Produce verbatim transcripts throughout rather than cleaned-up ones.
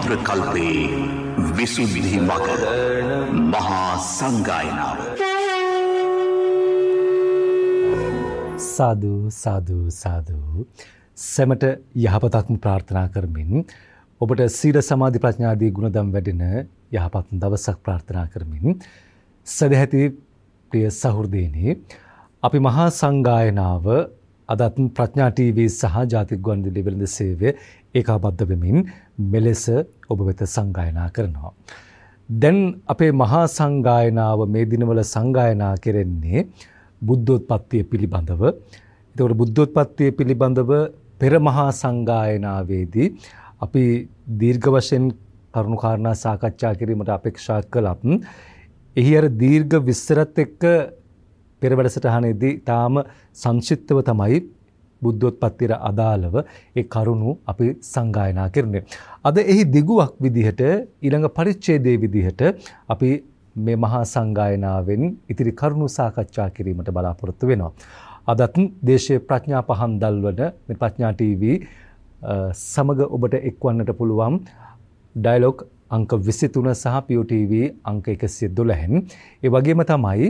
සමුද්‍ර කල්පයේ විසුද්ධි මග මහා සංගායනාව. සාදු සාදු සාදු සැමට යහපතක්ම ප්‍රාර්ථනා කරමින් ඔබට සීල සමාධි ප්‍රඥාදී ගුණධම් වැඩෙන යහපත් දවසක් ප්‍රාර්ථනා කරමින් සදැහැති ප්‍රිය සහෘදීනි, අපි මහා සංගායනාව අදත් ප්‍රඥා ටීවී සහ ජාතික ගුවන්විදුලි වෙළඳ සේවය ඒකාබද්ධ වෙමින් මෙලෙස ඔබ වෙත සංගායනා කරනවා. දැන් අපේ මහා සංගායනාව මේ දිනවල සංගායනා කෙරෙන්නේ බුද්ධෝත්පත්තිය පිළිබඳව. එතකොට බුද්ධෝත්පත්තිය පිළිබඳව පෙර මහා සංගායනාවේදී අපි දීර්ඝ වශයෙන් කරුණු කාරණා සාකච්ඡා කිරීමට අපේක්ෂා කළත් එහි අර දීර්ඝ විස්තරත් එක්ක පෙර වැඩසටහනේදී තාම සංක්ෂිප්තව තමයි බුද්ධෝත්පත්තියට අදාළව ඒ කරුණු අපි සංගායනා කරන්නේ. අද එහි දිගුවක් විදිහට ඊළඟ පරිච්ඡේදයේ විදිහට අපි මේ මහා සංගායනාවෙන් ඉතිරි කරුණු සාකච්ඡා කිරීමට බලාපොරොත්තු වෙනවා. අදත් දේශීය ප්‍රඥා පහන් දල්වන මේ ප්‍රඥා ටීවී සමග ඔබට එක්වන්නට පුළුවන් ඩයලොග් අංක විසිතුන සහ පියු ටීවී අංක එකසිය දොළහෙන්. ඒ වගේම තමයි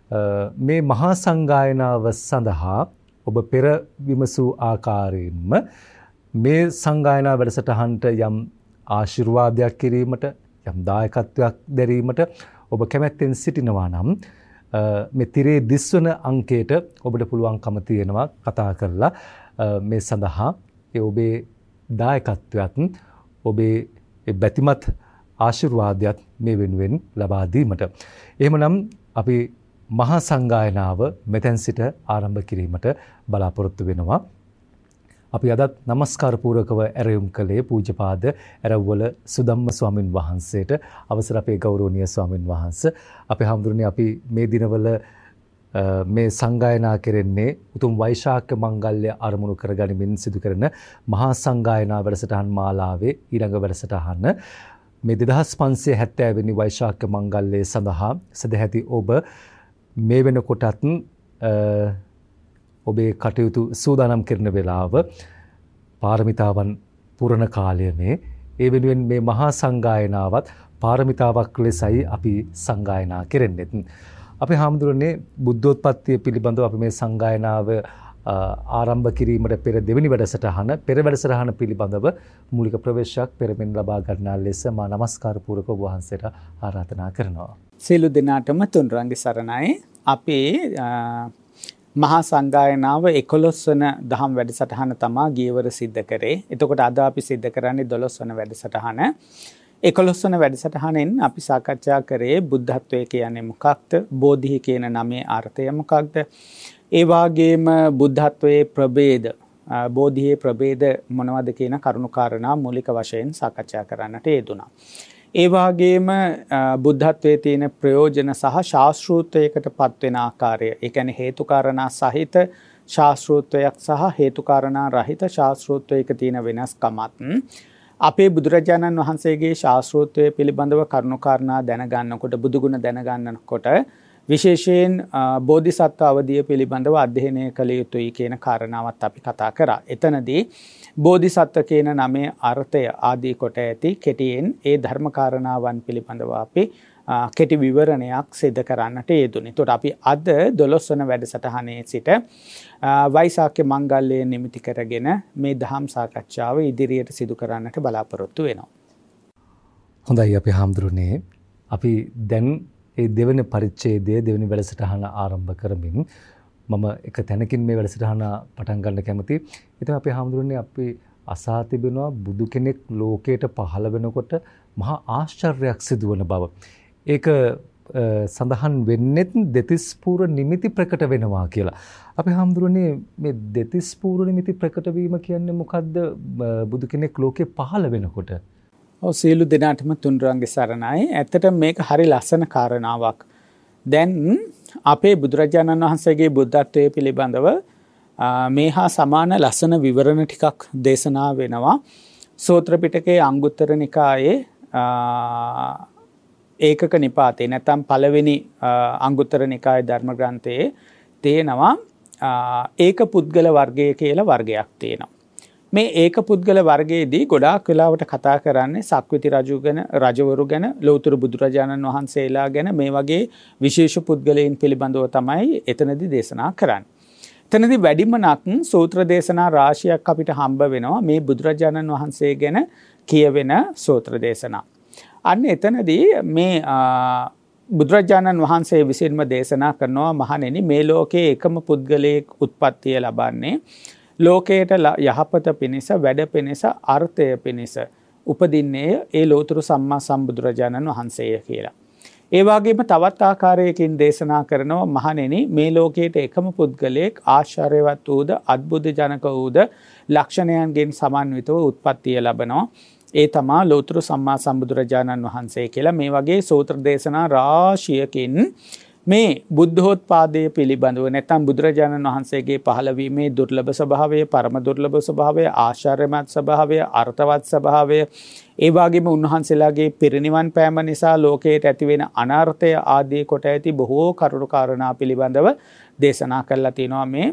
මේ මහා සංගායනාව සඳහා ඔබ පෙර විමසූ ආකාරයෙන්ම මේ සංගායනා වැඩසටහනට යම් ආශිර්වාදයක් කිරීමට, යම් දායකත්වයක් දැරීමට ඔබ කැමැත්තෙන් සිටිනවා නම් මේ තිරේ දිස්වන අංකයට ඔබට පුළුවන්කම තියෙනවා කතා කරලා මේ සඳහා ඒ ඔබේ දායකත්වයත් ඔබේ බැතිමත් ආශිර්වාදයක් මේ වෙනුවෙන් ලබා දීමට. එහෙමනම් අපි මහා සංගායනාව මෙතෙන් සිට ආරම්භ කිරීමට බලාපොරොත්තු වෙනවා. අපි අදත් নমස්කාර පූර්වකව ඇරයුම් කළේ පූජ්‍යපාද ඇරව්වල සුදම්ම ස්වාමින් වහන්සේට. අවසර අපේ ගෞරවනීය ස්වාමින් වහන්සේ. අපේ හැඳුරුනේ අපි මේ දිනවල මේ සංගායනා කෙරෙන්නේ උතුම් වෛශාඛ මංගල්‍ය අරමුණු කරගනිමින් සිදු කරන මහා සංගායනා වැඩසටහන් මාලාවේ ඊළඟ වැඩසටහන මේ දෙදහස් පන්සිය හැත්තෑ වෙනි වෛශාඛ මංගල්‍යය සඳහා සදැහැති ඔබ මේ වෙනකොටත් ඔබේ කටයුතු සූදානම් කරන වෙලාව පාරමිතාවන් පුරණ කාලය මේ. ඒ වෙනුවෙන් මේ මහා සංගායනාවත් පාරමිතාවක් ලෙසයි අපි සංගායනා කරන්නේ. අපි හාමුදුරනේ බුද්ධෝත්පත්තිය පිළිබඳව අපි මේ සංගායනාව ආරම්භ කිරීමට පෙර දෙවෙනි වැඩසටහන පෙර වැඩසටහන පිළිබඳව මූලික ප්‍රවේශයක් පෙරමින් ලබා ගන්නා ලෙස මා නමස්කාර පූර්වක වහන්සේට ආරාධනා කරනවා. සියලු දෙනාටම තුන්රංගි සරණයි. අපේ මහා සංගායනාව එකොළොස් වන දහම් වැඩසටහන තමා ගියවර සිද්ධ කරේ. එතකොට අද අපි සිද්ධ කරන්නේ දොළොස් වන වැඩසටහන. එකොළොස් වන වැඩසටහනෙන් අපි සාකච්ඡා කරේ බුද්ධත්වය කියන්නේ මොකක්ද? බෝධිය කියන නමේ අර්ථය මොකක්ද? ඒ වගේම බුද්ධත්වයේ ප්‍රභේද, බෝධියේ ප්‍රභේද මොනවද කියන කරුණු කාරණා මූලික වශයෙන් සාකච්ඡා කරන්නට යෙදුණා. ඒ වගේම බුද්ධත්වයේ තියෙන ප්‍රයෝජන සහ ශාස්ත්‍රූත්වයකට පත්වෙන ආකාරය, ඒ කියන්නේ හේතු කාරණා සහිත ශාස්ත්‍රූත්වයක් සහ හේතු කාරණා රහිත ශාස්ත්‍රූත්වයක තියෙන වෙනස්කමත් අපේ බුදුරජාණන් වහන්සේගේ ශාස්ත්‍රූත්වය පිළිබඳව කරුණු කාරණා දැනගන්නකොට, බුදුගුණ දැනගන්නකොට විශේෂයෙන් බෝධිසත්ව අවධිය පිළිබඳව අධ්‍යයනය කළ යුතුයි කියන කාරණාවත් අපි කතා කරා. එතනදී බෝධිසත්ව කියන නමේ අර්ථය ආදී කොට ඇති කෙටියෙන් ඒ ධර්ම කාරණාවන් පිළිබඳව අපි කෙටි විවරණයක් සිදු කරන්නට යෙදුණා. ඒතකොට අපි අද දොළොස් වන වැඩසටහනේ සිට වෛශාඛ මංගල්‍යය නිමිති කරගෙන මේ දහම් සාකච්ඡාව ඉදිරියට සිදු කරන්නට බලාපොරොත්තු වෙනවා. හොඳයි අපි හාමුදුරනේ, අපි දැන් ඒ දෙවෙනි පරිච්ඡේදයේ දෙවෙනි වැඩසටහන ආරම්භ කරමින් මම එක තැනකින් මේ වැඩසටහන පටන් ගන්න කැමතියි. ඉතින් අපි හාමුදුරනේ අපි අසා තිබෙනවා බුදු කෙනෙක් ලෝකයට පහළ වෙනකොට මහා ආශ්චර්යයක් සිදුවන බව. ඒක සඳහන් වෙන්නේ දෙතිස් පූර්ව නිමිති ප්‍රකට වෙනවා කියලා. අපි හාමුදුරනේ මේ දෙතිස් පූර්ව නිමිති ප්‍රකට වීම කියන්නේ මොකද්ද බුදු කෙනෙක් ලෝකේ පහළ වෙනකොට? ඔව්, සියලු දෙනාටම තුන්රංගි සරණයි. ඇත්තට මේක හරි ලස්සන කාරණාවක්. දැන් අපේ බුදුරජාණන් වහන්සේගේ බුද්ධත්වයේ පිළිබඳව මේ හා සමාන ලස්සන විවරණ ටිකක් දේශනා වෙනවා. සූත්‍ර පිටකයේ අංගුත්තර නිකායේ ඒකක නිපාතේ නැත්නම් පළවෙනි අංගුත්තර නිකායේ ධර්ම ග්‍රන්ථයේ තියෙනවා ඒක පුද්ගල වර්ගය කියලා වර්ගයක් තියෙනවා. මේ ඒක පුද්ගල වර්ගයේදී ගොඩාක් වෙලාවට කතා කරන්නේ සක්විති රජු ගැන, රජවරු ගැන, ලෞතර බුදුරජාණන් වහන්සේලා ගැන මේ වගේ විශේෂ පුද්ගලයන් පිළිබඳව තමයි එතනදී දේශනා කරන්නේ. එතනදී වැඩිම නම් සූත්‍ර දේශනා රාශියක් අපිට හම්බ වෙනවා මේ බුදුරජාණන් වහන්සේ ගැන කියවෙන සූත්‍ර දේශනා. අන්න එතනදී මේ බුදුරජාණන් වහන්සේ විසින්ම දේශනා කරනවා මහණෙනි මේ ලෝකයේ එකම පුද්ගලයෙක් උත්පත්තිය ලබන්නේ ලෝකයට යහපත පිණිස වැඩ පිණිස අර්ථය පිණිස උපදින්නේ ඒ ලෝතුරු සම්මා සම්බුදුරජාණන් වහන්සේය කියලා. ඒ වගේම තවත් ආකාරයකින් දේශනා කරනවා මහණෙනි මේ ලෝකයට එකම පුද්ගලයෙක් ආශ්චර්යවත් වූද අద్භුත ජනක වූද ලක්ෂණයන්ගෙන් සමන්විතව උත්පත්තිය ලබනවා. ඒ තමා ලෝතුරු සම්මා සම්බුදුරජාණන් වහන්සේ කියලා. මේ වගේ සූත්‍ර දේශනා රාශියකින් මේ බුද්ධෝත්පාදය පිළිබඳව නැත්නම් බුදුරජාණන් වහන්සේගේ පහළවීමේ දුර්ලභ ස්වභාවය, පරම දුර්ලභ ස්වභාවය, ආශ්චර්යමත් ස්වභාවය, අර්ථවත් ස්වභාවය, ඒ වගේම උන්වහන්සේලාගේ පිරිනිවන් පෑම නිසා ලෝකයට ඇතිවෙන අනර්ථය ආදී කොට ඇති බොහෝ කරුණු කාරණා පිළිබඳව දේශනා කරලා තිනවා මේ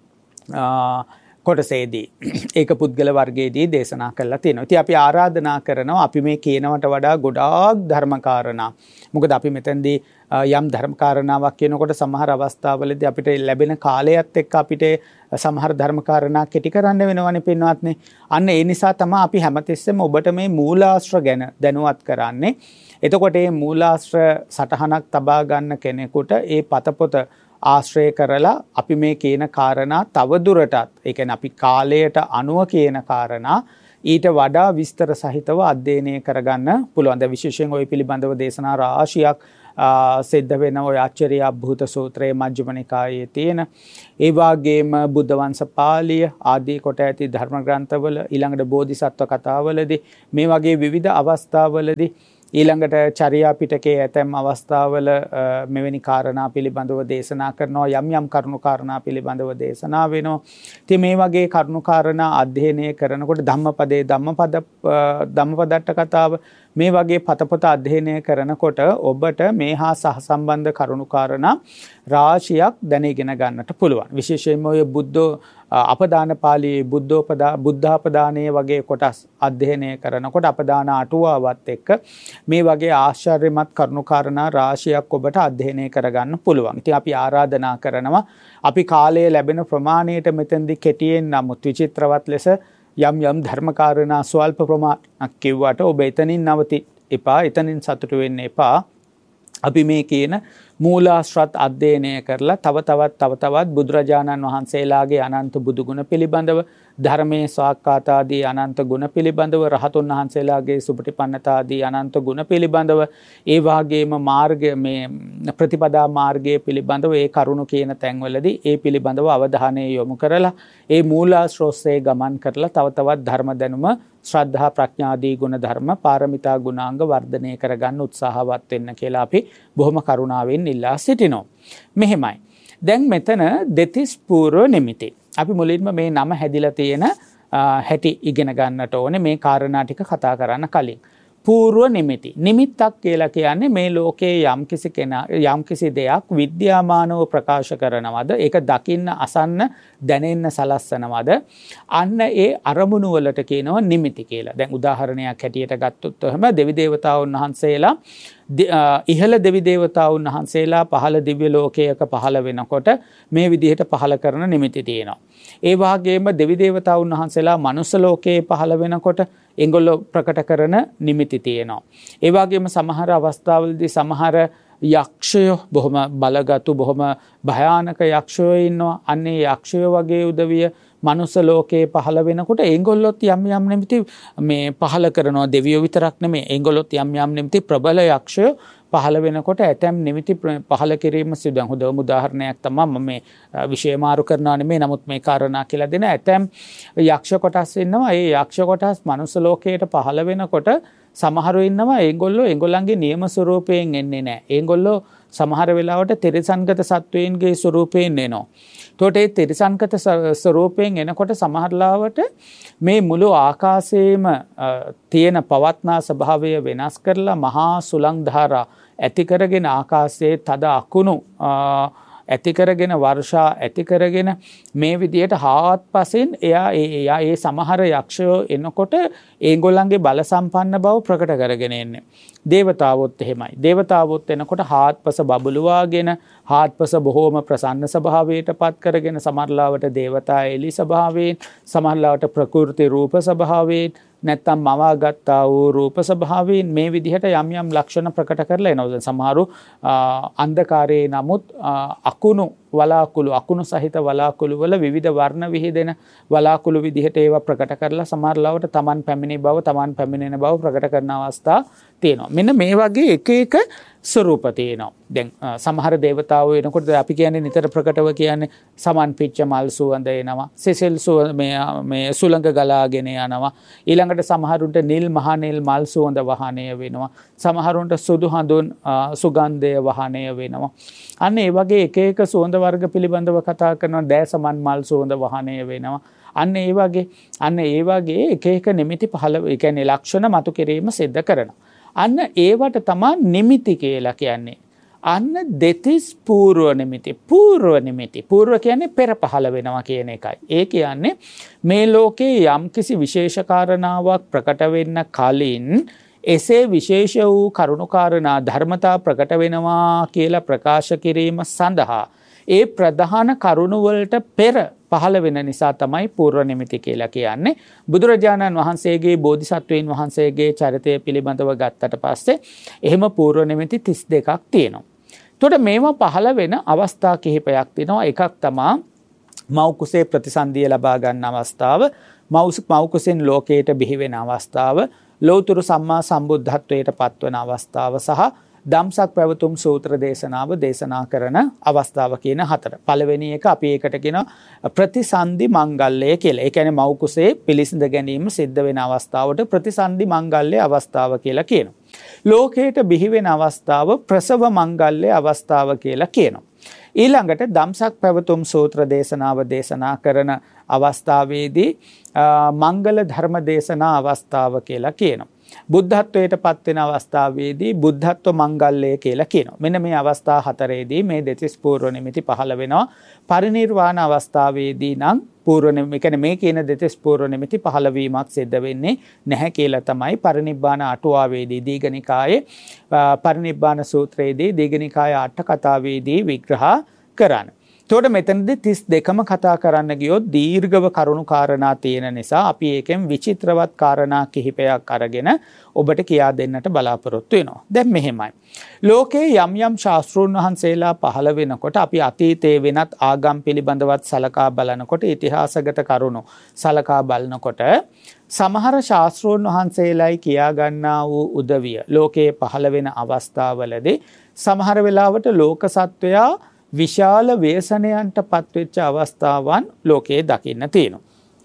කොටසේදී. ඒක පුද්ගල වර්ගයේදී දේශනා කරලා තියෙනවා. ඉතින් අපි ආරාධනා කරනවා අපි මේ කියනවට වඩා ගොඩාක් ධර්ම කාරණා. මොකද අපි මෙතෙන්දී යම් ධර්ම කාරණාවක් කියනකොට සමහර අවස්ථාවලදී අපිට ලැබෙන කාලයත් එක්ක අපිට සමහර ධර්ම කාරණා කෙටි කරන්න වෙනවනේ පින්වත්නි. අන්න ඒ නිසා තමයි අපි හැමතිස්සෙම ඔබට මේ මූලාශ්‍ර ගැන දැනුවත් කරන්නේ. එතකොට මේ මූලාශ්‍ර සටහනක් තබා ගන්න කෙනෙකුට ඒ පතපොත ආශ්‍රය කරලා අපි මේ කියන කාරණා තව දුරටත් ඒ කියන්නේ අපි කාලයට අනුව කියන කාරණා ඊට වඩා විස්තර සහිතව අධ්‍යයනය කරගන්න පුළුවන්. දැන් විශේෂයෙන් ওই පිළිබඳව දේශනා රාශියක් සිද්ධ වෙන ඔය ආචාර්ය අභූත සූත්‍රයේ මජ්ක්‍ධිම නිකායේ තියෙන ඒ වගේම බුද්ධ වංශ පාළිය ආදී කොට ඇති ධර්ම ග්‍රන්ථවල ඊළඟට බෝධිසත්ව කතාවලදී මේ වගේ විවිධ අවස්ථාවලදී ඊළඟට චර්යා පිටකයේ ඇතැම් අවස්ථාවල මෙවැනි කාරණා පිළිබඳව දේශනා කරනවා. යම් යම් කරුණු කාරණා පිළිබඳව දේශනා වෙනවා. ඉතින් මේ වගේ කරුණු කාරණා අධ්‍යයනය කරනකොට ධම්මපදයේ ධම්මපද ධම්මපදට්ට කතාව මේ වගේ පතපොත අධ්‍යයනය කරනකොට ඔබට මේ හා සහසම්බන්ධ කරුණු කාරණා රාශියක් දැනගෙන ගන්නට පුළුවන්. විශේෂයෙන්ම ඔය බුද්ධ අපදාන පාළියේ බුද්ධෝපදා බුද්ධාපදානයේ වගේ කොටස් අධ්‍යයනය කරනකොට අපදාන අටුවාවත් එක්ක මේ වගේ ආශ්චර්යමත් කරුණු කාරණා රාශියක් ඔබට අධ්‍යයනය කරගන්න පුළුවන්. ඉතින් අපි ආරාධනා කරනවා අපි කාලය ලැබෙන ප්‍රමාණයට මෙතෙන්දී කෙටියෙන් නමුත් විචිත්‍රවත් ලෙස යම් යම් ධර්ම කාරණා ස්වල්ප ප්‍රමාණයක් කිව්වට ඔබ එතනින් නවති එපා, එතනින් සතුටු වෙන්න එපා. අපි මේ කියන මූලාශ්‍රත් අධ්‍යයනය කරලා තව තවත් තව තවත් බුදුරජාණන් වහන්සේලාගේ අනන්ත බුදු ගුණ පිළිබඳව, ධර්මයේ ස්වාක්ඛාතාදී අනන්ත ගුණ පිළිබඳව, රහතුන් වහන්සේලාගේ සුපටිපන්නතාදී අනන්ත ගුණ පිළිබඳව, ඒ වාගේම මාර්ගය මේ ප්‍රතිපදා මාර්ගය පිළිබඳව ඒ කරුණු කියන තැන්වලදී ඒ පිළිබඳව අවධානය යොමු කරලා ඒ මූලාශ්‍රෝස්සේ ගමන් කරලා තව තවත් ධර්ම දැනුම, ශ්‍රද්ධා ප්‍රඥාදී ගුණ ධර්ම, පාරමිතා ගුණාංග වර්ධනය කරගන්න උත්සාහවත් වෙන්න කියලා අපි බොහොම කරුණාවෙන් ඉල්ලා සිටිනවා. මෙහෙමයි. දැන් මෙතන දෙතිස් පූර්ව නිමිති. අපි මුලින්ම මේ නම හැදිලා තියෙන හැටි ඉගෙන ගන්නට ඕනේ මේ කාරණා ටික කතා කරන්න කලින්. පූර්ව නිමිති. නිමිත්තක් කියලා කියන්නේ මේ ලෝකයේ යම්කිසි කෙනා යම්කිසි දෙයක් විද්‍යාමානව ප්‍රකාශ කරනවද, ඒක දකින්න, අසන්න, දැනෙන්න සලස්සනවද, අන්න ඒ අරමුණු වලට කියනවා නිමිති කියලා. දැන් උදාහරණයක් හැටියට ගත්තොත් එහෙම දෙවි දේවතාවුන් වහන්සේලා ඉහළ දෙවි දේවතාවුන් වහන්සේලා පහළ දිව්‍ය ලෝකයක පහළ වෙනකොට මේ විදිහට පහළ කරන නිමිති තියෙනවා. ඒ වගේම දෙවි දේවතාවුන් වහන්සේලා මනුස්ස ලෝකයේ පහළ වෙනකොට ඒගොල්ලෝ ප්‍රකට කරන නිමිති තියෙනවා. ඒ වගේම සමහර අවස්ථාවලදී සමහර යක්ෂයෝ බොහොම බලගතු බොහොම භයානක යක්ෂයෝ ඉන්නවා. අන්නේ යක්ෂයෝ වගේ උදවිය මනුස්ස ලෝකයේ පහළ වෙනකොට ඒගොල්ලොත් යම් යම් නිමිති මේ පහළ කරනවා. දෙවියෝ විතරක් නෙමෙයි, ඒගොල්ලොත් යම් යම් නිමිති ප්‍රබල යක්ෂයෝ පහළ වෙනකොට ඇතැම් නිමිති පහළ කිරීම සිදුවන. හොඳම උදාහරණයක් තමයි මම මේ විෂය මාරු කරනවා නෙමෙයි, නමුත් මේ කාරණා කියලා දෙන ඇතැම් යක්ෂ කොටස් ඉන්නවා. ඒ යක්ෂ කොටස් මනුස්ස ලෝකයට පහළ වෙනකොට සමහරව ඉන්නවා ඒගොල්ලෝ ඒගොල්ලන්ගේ නියම ස්වරූපයෙන් එන්නේ නැහැ. ඒගොල්ලෝ සමහර වෙලාවට තිරිසන්ගත සත්වයන්ගේ ස්වරූපයෙන් එනවා. එතකොට ඒ තිරිසන්ගත ස්වරූපයෙන් එනකොට සමහරලාවට මේ මුළු ආකාශයේම තියෙන පවත්නා ස්වභාවය වෙනස් කරලා මහා සුළං ධාරා ඇති කරගෙන ආකාශයේ තද අකුණු ඇති කරගෙන වර්ෂා ඇති කරගෙන මේ විදියට හාත්පසින් එයා එයා ඒ සමහර යක්ෂයෝ එනකොට ඒගොල්ලන්ගේ බල සම්පන්න බව ප්‍රකට කරගෙන එන්නේ. දේවතාවොත් එහෙමයි. දේවතාවොත් එනකොට හාත්පස බබළුවාගෙන හාත්පස බොහෝම ප්‍රසන්න ස්වභාවයට පත් කරගෙන සමහරලාවට දේවතා එලි ස්වභාවයෙන් සමහරලාවට ප්‍රකෘති රූප ස්වභාවයෙන් නැත්තම් මවා ගත්තා වූ රූප ස්වභාවයෙන් මේ විදිහට යම් යම් ලක්ෂණ ප්‍රකට කරලා එනවා. සමහරු අන්ධකාරයේ නමුත් අකුණු වලාකුළු අකුණු සහිත වලාකුළු වල විවිධ වර්ණ විහිදෙන වලාකුළු විදිහට ඒවා ප්‍රකට කරලා සමහරලාවට Taman පැමිණි බව Taman පැමිණෙන බව ප්‍රකට කරන අවස්ථා තියෙනවා. මෙන්න මේ වගේ එක එක ස්වරූප තියෙනවා. දැන් සමහර දේවතාවෝ එනකොට අපි කියන්නේ නිතර ප්‍රකටව කියන්නේ සමන් පිච්ච මල් සුවඳ එනවා. සෙසෙල් සුවඳ මේ මේ සුළඟ ගලාගෙන යනවා. ඊළඟට සමහරුන්ට නිල් මහ නිල් මල් සුවඳ වහනය වෙනවා. සමහරුන්ට සුදු හඳුන් සුගන්ධය වහනය වෙනවා. අන්න ඒ වගේ එක එක සුවඳ වර්ග පිළිබඳව කතා කරනවා. දෑසමන් මල් සුවඳ වහනය වෙනවා. අන්න ඒ වගේ අන්න ඒ වගේ එක එක නිමිති පහළ ඒ කියන්නේ ලක්ෂණ මතු කිරීම සිද්ධ කරනවා. අන්න ඒවට තමයි නිමිති කියලා කියන්නේ. අන්න දෙතිස් පූර්ව නිමිති. පූර්ව නිමිති. පූර්ව කියන්නේ පෙර පහළ වෙනවා කියන එකයි. ඒ කියන්නේ මේ ලෝකේ යම්කිසි විශේෂ කාරණාවක් ප්‍රකට වෙන්න කලින් එසේ විශේෂ වූ කරුණාකාරණා ධර්මතා ප්‍රකට වෙනවා කියලා ප්‍රකාශ කිරීම සඳහා ඒ ප්‍රධාන කරුණ වලට පෙර පහළ වෙන නිසා තමයි පූර්ව නිමිති කියලා කියන්නේ. බුදුරජාණන් වහන්සේගේ බෝධිසත්වයන් වහන්සේගේ චරිතය පිළිබඳව ගත්තට පස්සේ එහෙම පූර්ව නිමිති තිස් දෙකක් තියෙනවා. එතකොට මේවා පහළ වෙන අවස්ථා කිහිපයක් තියෙනවා. එකක් තමයි මව් කුසේ ප්‍රතිසන්දිය ලබා ගන්න අවස්ථාව, මව් කුසෙන් ලෝකයට බිහි වෙන අවස්ථාව, ලෞතර සම්මා සම්බුද්ධත්වයට පත්වන අවස්ථාව සහ දම්සක් පැවතුම් සූත්‍ර දේශනාව දේශනා කරන අවස්ථාව කියන හතර. පළවෙනි එක අපි ඒකට කියන ප්‍රතිසන්දි මංගල්‍යය කියලා. ඒ කියන්නේ මව් කුසේ පිළිසිඳ ගැනීම සිද්ධ වෙන අවස්ථාවට ප්‍රතිසන්දි මංගල්‍ය අවස්ථාව කියලා කියනවා. ලෝකයට බිහි වෙන අවස්ථාව ප්‍රසව මංගල්‍ය අවස්ථාව කියලා කියනවා. ඊළඟට දම්සක් පැවතුම් සූත්‍ර දේශනාව දේශනා කරන අවස්ථාවේදී මංගල ධර්ම දේශනා අවස්ථාව කියලා කියනවා. බුද්ධත්වයට පත්වෙන අවස්ථාවේදී බුද්ධත්ව මංගල්‍යය කියලා කියනවා. මෙන්න මේ අවස්ථා හතරේදී මේ දෙතිස් පූර්ව නිමිති පහළ වෙනවා. පරිනිර්වාණ අවස්ථාවේදී නම් පූර්ව නිමිති කියන්නේ මේ කියන දෙතිස් පූර්ව නිමිති පහළ වීමක් සිද්ධ වෙන්නේ නැහැ කියලා තමයි පරිනිබ්බාන අටුවාවේදී දීඝනිකායේ පරිනිබ්බාන සූත්‍රයේදී දීඝනිකාය අට කතාවේදී විග්‍රහ කරන්නේ. එතකොට මෙතනදී තිස් දෙකම කතා කරන්න ගියොත් දීර්ඝව කරුණු කාරණා තියෙන නිසා අපි ඒකෙන් විචිත්‍රවත් කාරණා කිහිපයක් අරගෙන ඔබට කියා දෙන්නට බලාපොරොත්තු වෙනවා. දැන් මෙහෙමයි. ලෝකේ යම් යම් ශාස්ත්‍රඥ වහන්සේලා පහළ වෙනකොට අපි අතීතයේ වෙනත් ආගම් පිළිබඳවත් සලකා බලනකොට ඉතිහාසගත කරුණු සලකා බලනකොට සමහර ශාස්ත්‍රඥ වහන්සේලායි කියා ගන්නා වූ උදවිය ලෝකයේ පහළ වෙන අවස්ථාවලදී සමහර වෙලාවට ලෝක සත්වයා විශාල ව්‍යසනයන්ට පත්වෙච්ච අවස්ථාවන් ලෝකයේ දකින්න තියෙනවා.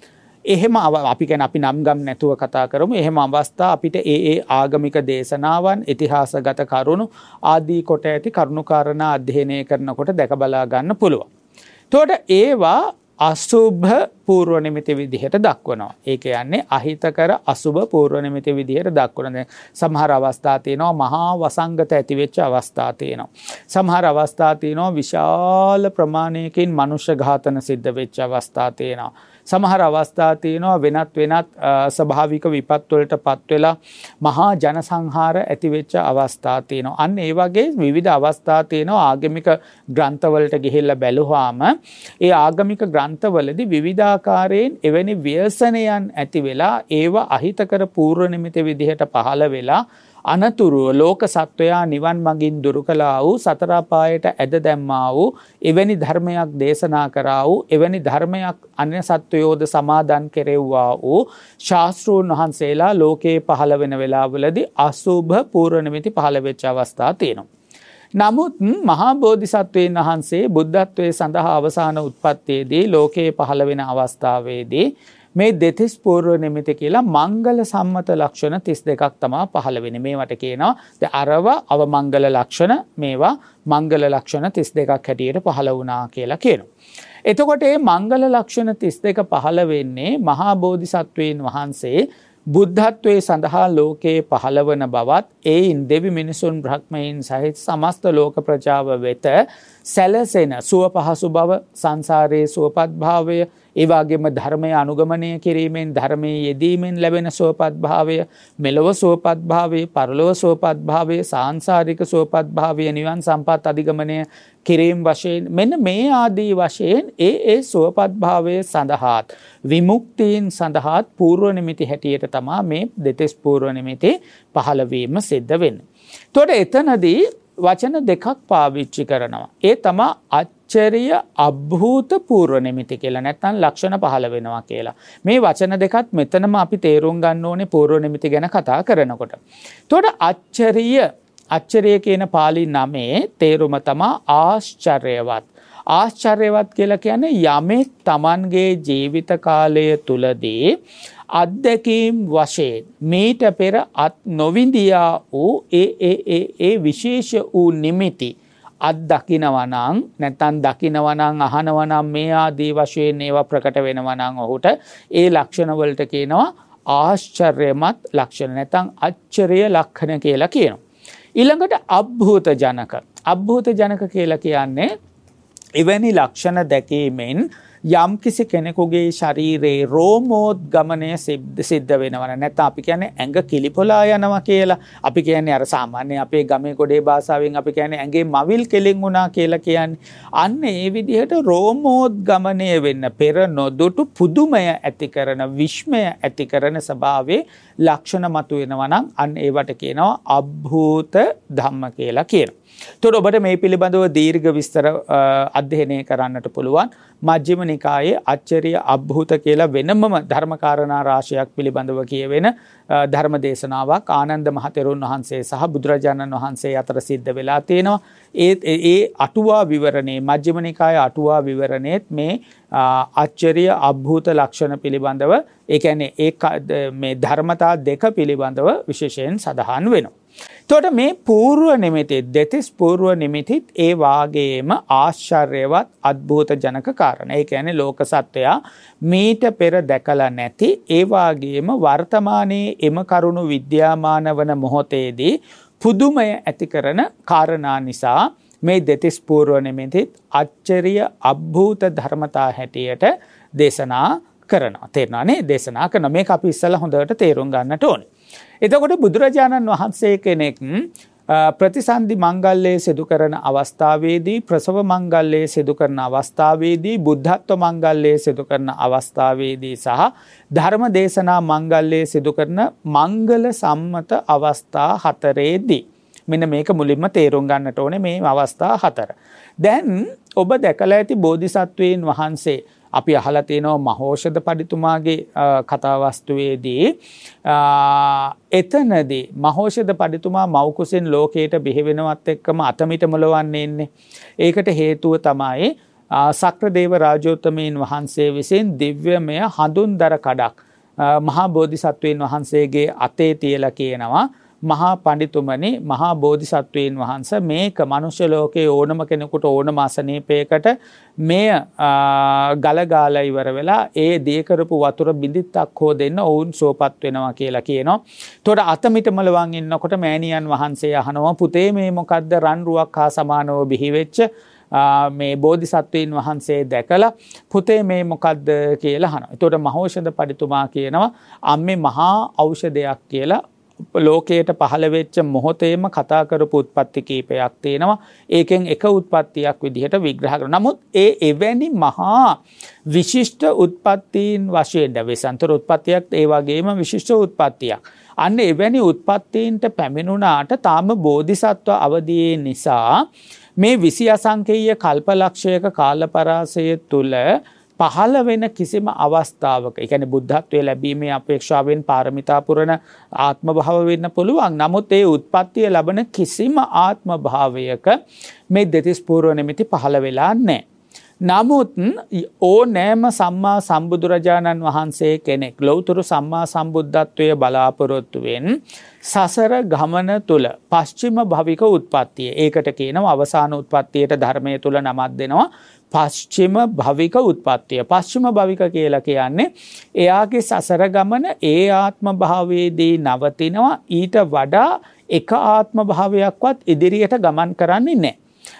එහෙම අපි කියන අපි නම් ගම් නැතුව කතා කරමු. එහෙම අවස්ථා අපිට ඒ ඒ ආගමික දේශනාවන් ඉතිහාසගත කරුණු ආදී කොට ඇති කරුණාකාරණා අධ්‍යයනය කරනකොට දැක බලා ගන්න පුළුවන්. එතකොට ඒවා අසුභ පූර්ව නිමිති විදිහට දක්වනවා. ඒ කියන්නේ අහිතකර අසුභ පූර්ව නිමිති විදිහට දක්වන. සමහර අවස්ථා තියෙනවා මහා වසංගත ඇති වෙච්ච අවස්ථා තියෙනවා. සමහර අවස්ථා තියෙනවා විශාල ප්‍රමාණයකින් මනුෂ්‍ය ඝාතන සිද්ධ වෙච්ච අවස්ථා තියෙනවා. සමහර අවස්ථා තියෙනවා වෙනත් වෙනත් ස්වභාවික විපත් වලට පත් වෙලා මහා ජනසංහාර ඇති වෙච්ච අවස්ථා තියෙනවා. අන්න ඒ වගේ විවිධ අවස්ථා තියෙනවා. ආගමික ග්‍රන්ථවලට ගිහිල්ලා බැලුවාම ඒ ආගමික ග්‍රන්ථවලදී විවිධාකාරයෙන් එවැනි ව්‍යසනයන් ඇති වෙලා ඒව අහිතකර පූර්ව නිමිති විදිහට පහළ වෙලා අනතුරුව ලෝක සත්වයා නිවන් මගින් දුරු කළා වූ සතර අපායට ඇද දැම්මා වූ එවැනි ධර්මයක් දේශනා කරා වූ එවැනි ධර්මයක් අන්‍ය සත්වයෝද සමාදන් කෙරෙව්වා වූ ශාස්ත්‍රූන් වහන්සේලා ලෝකේ පහළ වෙන වෙලාවලදී අසුභ පූර්ව නිමිති පහළ වෙච්ච අවස්ථා තියෙනවා. නමුත් මහා බෝධිසත්වයන් වහන්සේ බුද්ධත්වයේ සඳහා අවසාන උත්පත්තියේදී ලෝකේ පහළ වෙන අවස්ථාවේදී මේ දෙතිස් පූර්ව නිමිති කියලා මංගල සම්මත ලක්ෂණ තිස් දෙකක් තමයි පහළ වෙන්නේ. මේවට කියනවා ද අරව අවමංගල ලක්ෂණ, මේවා මංගල ලක්ෂණ තිස් දෙකක් හැටියට පහළ වුණා කියලා කියනවා. එතකොට මේ මංගල ලක්ෂණ තිස් දෙක පහළ වෙන්නේ මහා බෝධිසත්වයන් වහන්සේ බුද්ධත්වයේ සඳහා ලෝකේ පහළ වන බවත් ඒයින් දෙවි මිනිසුන් බ්‍රහ්මයන් සහිත සමස්ත ලෝක ප්‍රජාව වෙත සැලසෙන සුව පහසු බව, සංසාරයේ සුවපත් භාවය, ඒ වගේම ධර්මය අනුගමනය කිරීමෙන් ධර්මයේ යෙදීමෙන් ලැබෙන සුවපත් භාවය, මෙලොව සුවපත් භාවය, පරලොව සුවපත් භාවය, සාංශාරික සුවපත් භාවය, නිවන් සම්පත් අධිගමනය කිරීම වශයෙන් මෙන්න මේ ආදී වශයෙන් ඒ ඒ සුවපත් භාවය සඳහාත් විමුක්තියෙන් සඳහාත් පූර්ව නිමිති හැටියට තමයි මේ දෙතිස් පූර්ව නිමිති පහළ වීම සිද්ධ වෙන්නේ. එතකොට එතනදී වචන දෙකක් පාවිච්චි කරනවා. ඒ තමයි ආශ්චර්ය අභූත පූර්ව නිමිති කියලා, නැත්නම් ලක්ෂණ පහළ වෙනවා කියලා. මේ වචන දෙකත් මෙතනම අපි තේරුම් ගන්න ඕනේ පූර්ව නිමිති ගැන කතා කරනකොට. එතකොට ආශ්චර්ය ආශ්චර්ය කියන පාලි නමේ තේරුම තමයි ආශ්චර්යවත්. ආශ්චර්යවත් කියලා කියන්නේ යමෙක් Tamanගේ ජීවිත කාලය තුලදී අත්දැකීම් වශයෙන් මීට පෙර අත් නොවිඳියා වූ ඒ ඒ ඒ ඒ විශේෂ වූ නිමිති අත් දකිනවා නම්, නැත්නම් දකිනවා නම්, අහනවා නම්, මේ ආදී වශයෙන් ඒවා ප්‍රකට වෙනවා නම් ඔහුට ඒ ලක්ෂණ වලට කියනවා ආශ්චර්යමත් ලක්ෂණ, නැත්නම් ආශ්චර්ය ලක්ෂණ කියලා කියනවා. ඊළඟට අභූත ජනක. අභූත ජනක කියලා කියන්නේ එවැනි ලක්ෂණ දැකීමෙන් යම් කිසි කෙනෙකුගේ ශරීරයේ රෝමෝද්ගමනය සිද්ධ වෙනවා. නැත්නම් අපි කියන්නේ ඇඟ කිලිපොලා යනවා කියලා. අපි කියන්නේ අර සාමාන්‍ය අපේ ගමේ ගොඩේ භාෂාවෙන් අපි කියන්නේ ඇඟේ මවිල් කෙලින් වුණා කියලා කියන්නේ. අන්න ඒ විදිහට රෝමෝද්ගමනය වෙන්න පෙර නොදුටු පුදුමය ඇති කරන, විස්මය ඇති කරන ස්වභාවයේ ලක්ෂණ මතුවෙනවා නම් අන්න ඒවට කියනවා අභූත ධම්ම කියලා කියනවා. එතකොට ඔබට මේ පිළිබඳව දීර්ඝ විස්තර අධ්‍යයනය කරන්නට පුළුවන්. මජ්ක්‍ධිම නිකායේ ආශ්චර්ය අභූත කියලා වෙනමම ධර්මකාරණා රාශියක් පිළිබඳව කියවෙන ධර්ම දේශනාවක් ආනන්ද මහතෙරුන් වහන්සේ සහ බුදුරජාණන් වහන්සේ අතර සිද්ධ වෙලා තියෙනවා. ඒ ඒ අටුවා විවරණේ, මජ්ක්‍ධිම නිකායේ අටුවා විවරණේත් මේ ආශ්චර්ය අභූත ලක්ෂණ පිළිබඳව, ඒ කියන්නේ ඒ මේ ධර්මතා දෙක පිළිබඳව විශේෂයෙන් සඳහන් වෙනවා. එතකොට මේ පූර්ව නිමිති, දෙතිස් පූර්ව නිමිතිත් ඒ වාගේම ආශ්චර්යවත් අద్භූත ජනක කාරණා. ඒ කියන්නේ ලෝක සත්වයා මීට පෙර දැකලා නැති, ඒ වාගේම වර්තමානයේ එම කරුණු විද්‍යාමාන වන මොහොතේදී පුදුමය ඇති කරන කාරණා නිසා මේ දෙතිස් පූර්ව නිමිතිත් ආශ්චර්ය අභූත ධර්මතා හැටියට දේශනා කරනවා. තේරෙනවා නේ? දේශනා කරන මේක අපි ඉස්සෙල්ලා හොඳට තේරුම් ගන්නට ඕනේ. එතකොට බුදුරජාණන් වහන්සේ කෙනෙක් ප්‍රතිසන්දි මංගල්‍යය සිදු කරන අවස්ථාවේදී, ප්‍රසව මංගල්‍යය සිදු කරන අවස්ථාවේදී, බුද්ධත්ව මංගල්‍යය සිදු කරන අවස්ථාවේදී සහ ධර්ම දේශනා මංගල්‍යය සිදු කරන මංගල සම්මත අවස්ථා හතරේදී මෙන්න මේක මුලින්ම තේරුම් ගන්නට ඕනේ, මේ අවස්ථා හතර. දැන් ඔබ දැකලා ඇති බෝධිසත්වයන් වහන්සේ අපි අහලා තියෙනවා මහෝෂධ පඬිතුමාගේ කතා වස්තුවේදී එතනදී මහෝෂධ පඬිතුමා මව් කුසෙන් ලෝකයට බිහිවෙනවත් එක්කම අතමිට මොලවන්නේ ඉන්නේ. ඒකට හේතුව තමයි සක්‍රදේව රාජෝත්තමයන් වහන්සේ විසින් දිව්‍යමය හඳුන්දර කඩක් මහා බෝධිසත්වයන් වහන්සේගේ අතේ තියලා කියනවා, මහා පඬිතුමනි, මහා බෝධිසත්වයන් වහන්සේ මේක මනුෂ්‍ය ලෝකයේ ඕනම කෙනෙකුට ඕනම අසනීපයකට මේ ගලගාලා ඉවර වෙලා ඒ දී කරපු වතුර බිඳිත්තක් හෝ දෙන්න ඔවුන් සුවපත් වෙනවා කියලා කියනවා. එතකොට අතමිට මලවන් ඉන්නකොට මෑණියන් වහන්සේ අහනවා, පුතේ මේ මොකද්ද රන් රුවක් හා සමානව බිහි වෙච්ච මේ බෝධිසත්වයන් වහන්සේ දැකලා පුතේ මේ මොකද්ද කියලා අහනවා. එතකොට මහෝෂධ පඬිතුමා කියනවා, අම්මේ මහා ඖෂධයක් කියලා ලෝකයට පහළ වෙච්ච මොහොතේම කතා කරපු උත්පත්ති කීපයක් තියෙනවා. ඒකෙන් එක උත්පත්තියක් විදිහට විග්‍රහ කරනවා. නමුත් ඒ එවැනි මහා විශිෂ්ට උත්පත්තීන් වශයෙන් වෙසන්තර උත්පත්තියක් ඒ වගේම විශිෂ්ට උත්පත්තියක්. අන්න එවැනි උත්පත්තීන්ට පැමිණුණාට තාම බෝධිසත්ව අවදියේ නිසා මේ විසි අසංකේය කල්පලක්ෂයක කාලපරාසය තුල පහළ වෙන කිසිම අවස්ථාවක, ඒ කියන්නේ බුද්ධත්වයේ ලැබීමේ අපේක්ෂාවෙන් පාරමිතා පුරන ආත්ම භාව වෙන්න පුළුවන්. නමුත් ඒ උත්පත්තිය ලැබෙන කිසිම ආත්ම භාවයක මේ දෙතිස් පූර්ව නිමිති පහළ වෙලා නැහැ. නමුත් ඕනෑම සම්මා සම්බුදුරජාණන් වහන්සේ කෙනෙක් ලෞතර සම්මා සම්බුද්ධත්වයේ බලාපොරොත්තු වෙන සසර ගමන තුල පස්චිම භවික උත්පත්තිය, ඒකට කියනවා අවසාන උත්පත්තියට ධර්මයේ තුල නමක් දෙනවා පස්චිම භවික උත්පත්තිය. පස්චිම භවික කියලා කියන්නේ එයාගේ සසර ගමන ඒ ආත්ම භාවයේදී නවතිනවා, ඊට වඩා එක ආත්ම භාවයක්වත් ඉදිරියට ගමන් කරන්නේ නැහැ.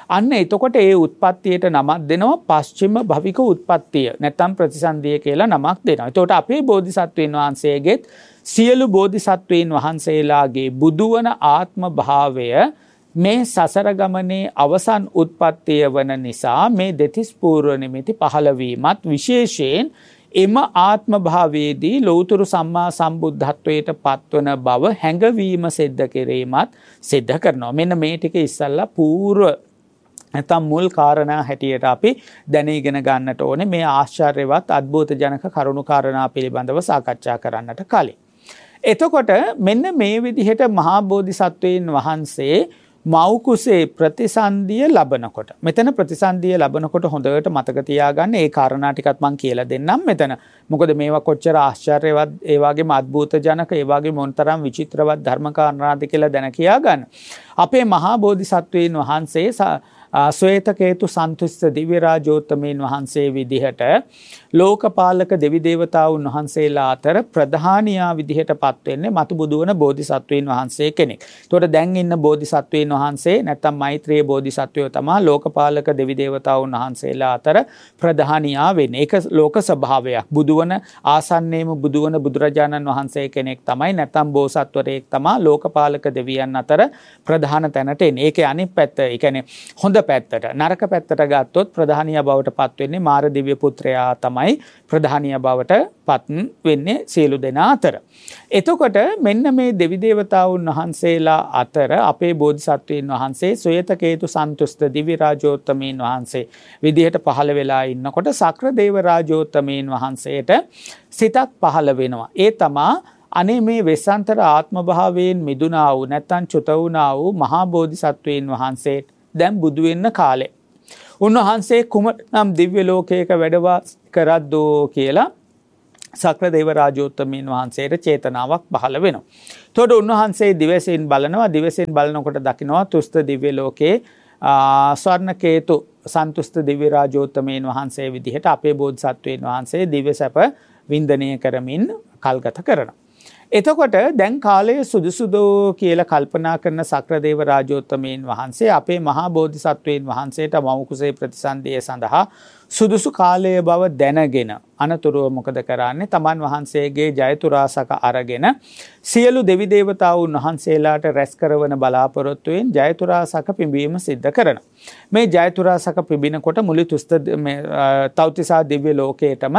අන්න එතකොට ඒ උත්පත්තියට නමක් දෙනවා පශ්චිම භවික උත්පත්තිය නැත්නම් ප්‍රතිසන්දිය කියලා නමක් දෙනවා. එතකොට අපේ බෝධිසත්වයන් වහන්සේගෙත් සියලු බෝධිසත්වයන් වහන්සේලාගේ බුදුවන ආත්ම භාවය මේ සසර ගමනේ අවසන් උත්පත්තිය වන නිසා මේ දෙතිස් පූර්ව නිමිති පහළවීමත් විශේෂයෙන් එම ආත්ම භාවයේදී ලෞතුරු සම්මා සම්බුද්ධත්වයට පත්වන බව හැඟවීම සිද්ධ කිරීමත් සිද්ධ කරනවා. මෙන්න මේ ටික ඉස්සල්ලා පූර්ව නැත්නම් මුල් කාරණා හැටියට අපි දැනගෙන ගන්නට ඕනේ මේ ආශ්චර්යවත් අద్భుත ජනක කරුණු කාරණා පිළිබඳව සාකච්ඡා කරන්නට කලින්. එතකොට මෙන්න මේ විදිහට මහා බෝධිසත්වයන් වහන්සේ මෞකුසේ ප්‍රතිසන්දිය ලබනකොට මෙතන ප්‍රතිසන්දිය ලබනකොට හොඳට මතක තියාගන්න ඒ කාරණා ටිකත් මම කියලා දෙන්නම් මෙතන. මොකද මේවා කොච්චර ආශ්චර්යවත් ඒ වගේම අద్భుත ජනක ඒ වගේම මොනතරම් විචිත්‍රවත් ධර්ම කාරණාද කියලා දැන කියාගන්න. අපේ මහා බෝධිසත්වයන් වහන්සේ ශ්වේතකේතු සන්තුෂ්ඨ දිව්‍ය රාජෝත්තමයන් වහන්සේ විදිහට ලෝකපාලක දෙවි දේවතාවුන් වහන්සේලා අතර ප්‍රධානියා විදිහට පත් වෙන්නේ මතු බුදුවන බෝධිසත්වයන් වහන්සේ කෙනෙක්. ඒතකොට දැන් ඉන්න බෝධිසත්වයන් වහන්සේ නැත්නම් මෛත්‍රී බෝධිසත්වයෝ තමයි ලෝකපාලක දෙවි දේවතාවුන් වහන්සේලා අතර ප්‍රධානියා වෙන්නේ. ඒක ලෝක ස්වභාවයක්. බුදුවන ආසන්නයේම බුදුවන බුදුරජාණන් වහන්සේ කෙනෙක් තමයි නැත්නම් බෝසත්වරයෙක් තමයි ලෝකපාලක දෙවියන් අතර ප්‍රධාන තැනට එන්නේ. ඒකේ අනිත් පැත්ත, ඒ කියන්නේ හොඳ පැත්තට නරක පැත්තට ගත්තොත් ප්‍රධානියා බවට පත් වෙන්නේ මාර දිව්‍ය පුත්‍රයා තමයි ප්‍රධානියා බවට පත් වෙන්නේ සියලු දෙනා අතර. එතකොට මෙන්න මේ දෙවි දේවතාවුන් වහන්සේලා අතර අපේ බෝධිසත්වයන් වහන්සේ ශ්වේතකේතු සන්තුෂ්ඨ දිව්‍ය රාජෝත්තමයන් වහන්සේ විදිහට පහළ වෙලා ඉන්නකොට සක්‍ර දේව රාජෝත්තමයන් වහන්සේට සිතක් පහළ වෙනවා. ඒ තමා අනේ මේ වෙස්සන්තර ආත්ම භාවයෙන් මිදුණා වූ නැත්නම් චුත වුණා වූ මහා බෝධිසත්වයන් වහන්සේට දැන් බුදු වෙන්න කාලේ. උන්වහන්සේ කුමනම් දිව්‍ය ලෝකයක වැඩ කරද්දෝ කියලා සක්‍ර දේව රාජෝත්තමයන් වහන්සේට චේතනාවක් පහළ වෙනවා. එතකොට උන්වහන්සේ දිවසෙන් බලනවා, දිවසෙන් බලනකොට දකිනවා තුස්ත දිව්‍ය ලෝකේ ස්වර්ණකේතු සන්තුෂ්ඨ දිව්‍ය රාජෝත්තමයන් වහන්සේ විදිහට අපේ බෝධිසත්වයන් වහන්සේ දිව්‍ය සැප වින්දනය කරමින් කල්ගත කරනවා. එතකොට දැන් කාලයේ සුදුසුදෝ කියලා කල්පනා කරන සක්‍රදේව රාජෝත්තමයන් වහන්සේ අපේ මහා බෝධිසත්වයන් වහන්සේට මෞකුසේ ප්‍රතිසන්දිය සඳහා සුදුසු කාලය බව දැනගෙන අනතුරුව මොකද කරන්නේ? තමන් වහන්සේගේ ජයතුරාසක අරගෙන සියලු දෙවි දේවතාවුන් වහන්සේලාට රැස් කරවන බලාපොරොත්තුවෙන් ජයතුරාසක පිඹීම සිද්ධ කරනවා. මේ ජයතුරාසක පිඹිනකොට මුළු තුස්ත තෞතිසා දිව්‍ය ලෝකයේටම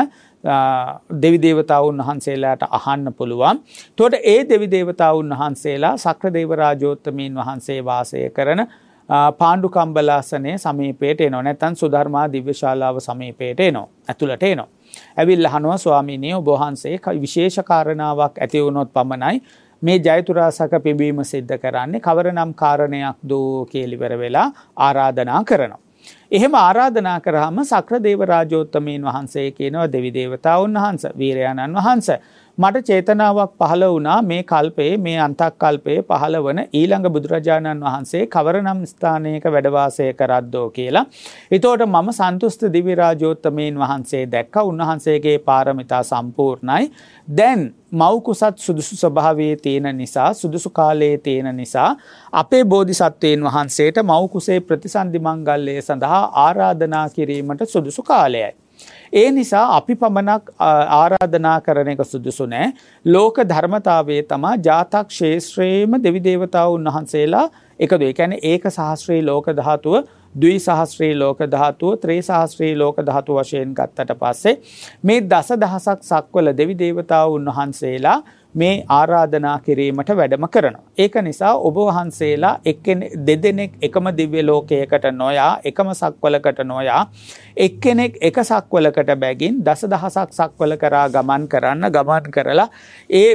දෙවි දේවතාවුන් වහන්සේලාට අහන්න පුළුවන්. එතකොට ඒ දෙවි දේවතාවුන් වහන්සේලා සක්‍රදේව රාජෝත්තමයන් වහන්සේ වාසය කරන පාණ්ඩු කම්බලාසනයේ සමීපයට එනවා. නැත්නම් සුධර්මා දිව්‍යශාලාව සමීපයට එනවා. ඇතුළට එනවා. ඇවිල්ලා අහනවා ස්වාමීනි ඔබ වහන්සේ විශේෂ කාරණාවක් ඇති වුණොත් පමණයි මේ ජයතුරාසක පිඹීම සිද්ධ කරන්නේ කවරනම් කාරණයක් දෝ කියලා ඉවර වෙලා ආරාධනා කරනවා. එහෙම ආරාධනා කරාම සක්‍රදේව රාජෝත්තමයන් වහන්සේ කියනවා දෙවි දේවතාවුන් වහන්සේ වීරයාණන් වහන්සේ මට චේතනාවක් පහළ වුණා මේ කල්පයේ මේ අන්තක් කල්පයේ පහළ වන ඊළඟ බුදුරජාණන් වහන්සේ කවරනම් ස්ථානයක වැඩ වාසය කරද්දෝ කියලා. ඒතකොට මම සන්තුෂ්ඨ දිව්‍ය රාජෝත්තමයන් වහන්සේ දැක්කා. උන්වහන්සේගේ පාරමිතා සම්පූර්ණයි. දැන් මෞකුසත් සුදුසු ස්වභාවයේ තියෙන නිසා සුදුසු කාලයේ තියෙන නිසා අපේ බෝධිසත්වයන් වහන්සේට මෞකුසේ ප්‍රතිසන්දි මංගල්‍යය සඳහා ආරාධනා කිරීමට සුදුසු කාලයයි. ඒ නිසා අපි පමණක් ආරාධනා කරන එක සුදුසු නෑ. ලෝක ධර්මතාවයේ තමා ජාතක් ශේෂ්ත්‍රයේම දෙවි දේවතාවුන් වහන්සේලා එකතු. ඒ කියන්නේ ඒක සහස්‍රී ලෝක ධාතුව, ද්වි සහස්‍රී ලෝක ධාතුව, ත්‍රි සහස්‍රී ලෝක ධාතුව වශයෙන් ගත්තට පස්සේ මේ දස දහසක් සක්වල දෙවි දේවතාවුන් වහන්සේලා මේ ආරාධනා කිරීමට වැඩම කරනවා. ඒක නිසා ඔබ වහන්සේලා එක්කෙනෙක් දෙදෙනෙක් එකම දිව්‍ය ලෝකයකට නොයා, එකම සක්වලකට නොයා, එක්කෙනෙක් එක සක්වලකට බැගින් දසදහසක් සක්වල කරා ගමන් කරන්න, ගමන් කරලා ඒ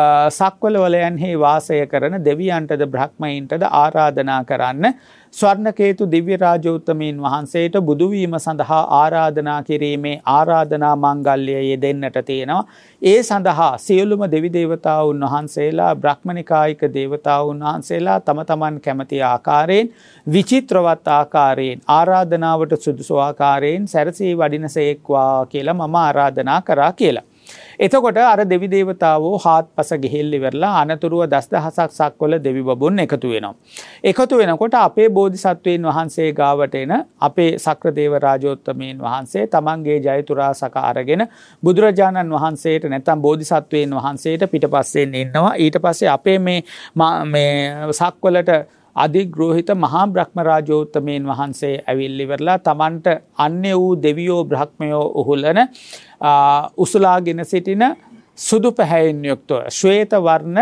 සක්වල වලයන්හි වාසය කරන දෙවියන්ටද බ්‍රහ්මයින්ටද ආරාධනා කරන්න ස්වර්ණකේතු දිව්‍ය රාජෝත්තමයන් වහන්සේට බුදු වීම සඳහා ආරාධනා කිරීමේ ආරාධනා මංගල්‍යය යෙදෙන්නට තියෙනවා. ඒ සඳහා සියලුම දෙවි දේවතාවුන් වහන්සේලා, බ්‍රහ්මනිකායික දේවතාවුන් වහන්සේලා තම තමන් කැමති ආකාරයෙන්, විචිත්‍රවත් ආකාරයෙන්, ආරාධනාවට සුදුසු ආකාරයෙන් සැරසී වඩිනසේක්වා කියලා මම ආරාධනා කරා කියලා. එතකොට අර දෙවි දේවතාවෝ හාත්පස ගෙහෙල්ලි වෙරලා අනතුරුව දසදහසක් සක්වල දෙවි බඹුන් එකතු වෙනවා. එකතු වෙනකොට අපේ බෝධිසත්වයන් වහන්සේ ගාවට එන අපේ සක්‍රදේව රාජෝත්තමයන් වහන්සේ තමන්ගේ ජයතුරාසක අරගෙන බුදුරජාණන් වහන්සේට නැත්නම් බෝධිසත්වයන් වහන්සේට පිටපස්සෙන් ඉන්නවා. ඊට පස්සේ අපේ මේ මේ සක්වලට අධිග්‍රෝහිත මහා බ්‍රහ්ම රාජෝත්තමයන් වහන්සේ ඇවිල්ලි වෙරලා තමන්ට අන්‍ය වූ දෙවියෝ බ්‍රහ්මයෝ උහුලන උසුලාගෙන සිටින සුදු පැහැයෙන් යුක්තව ශ්වේත වර්ණ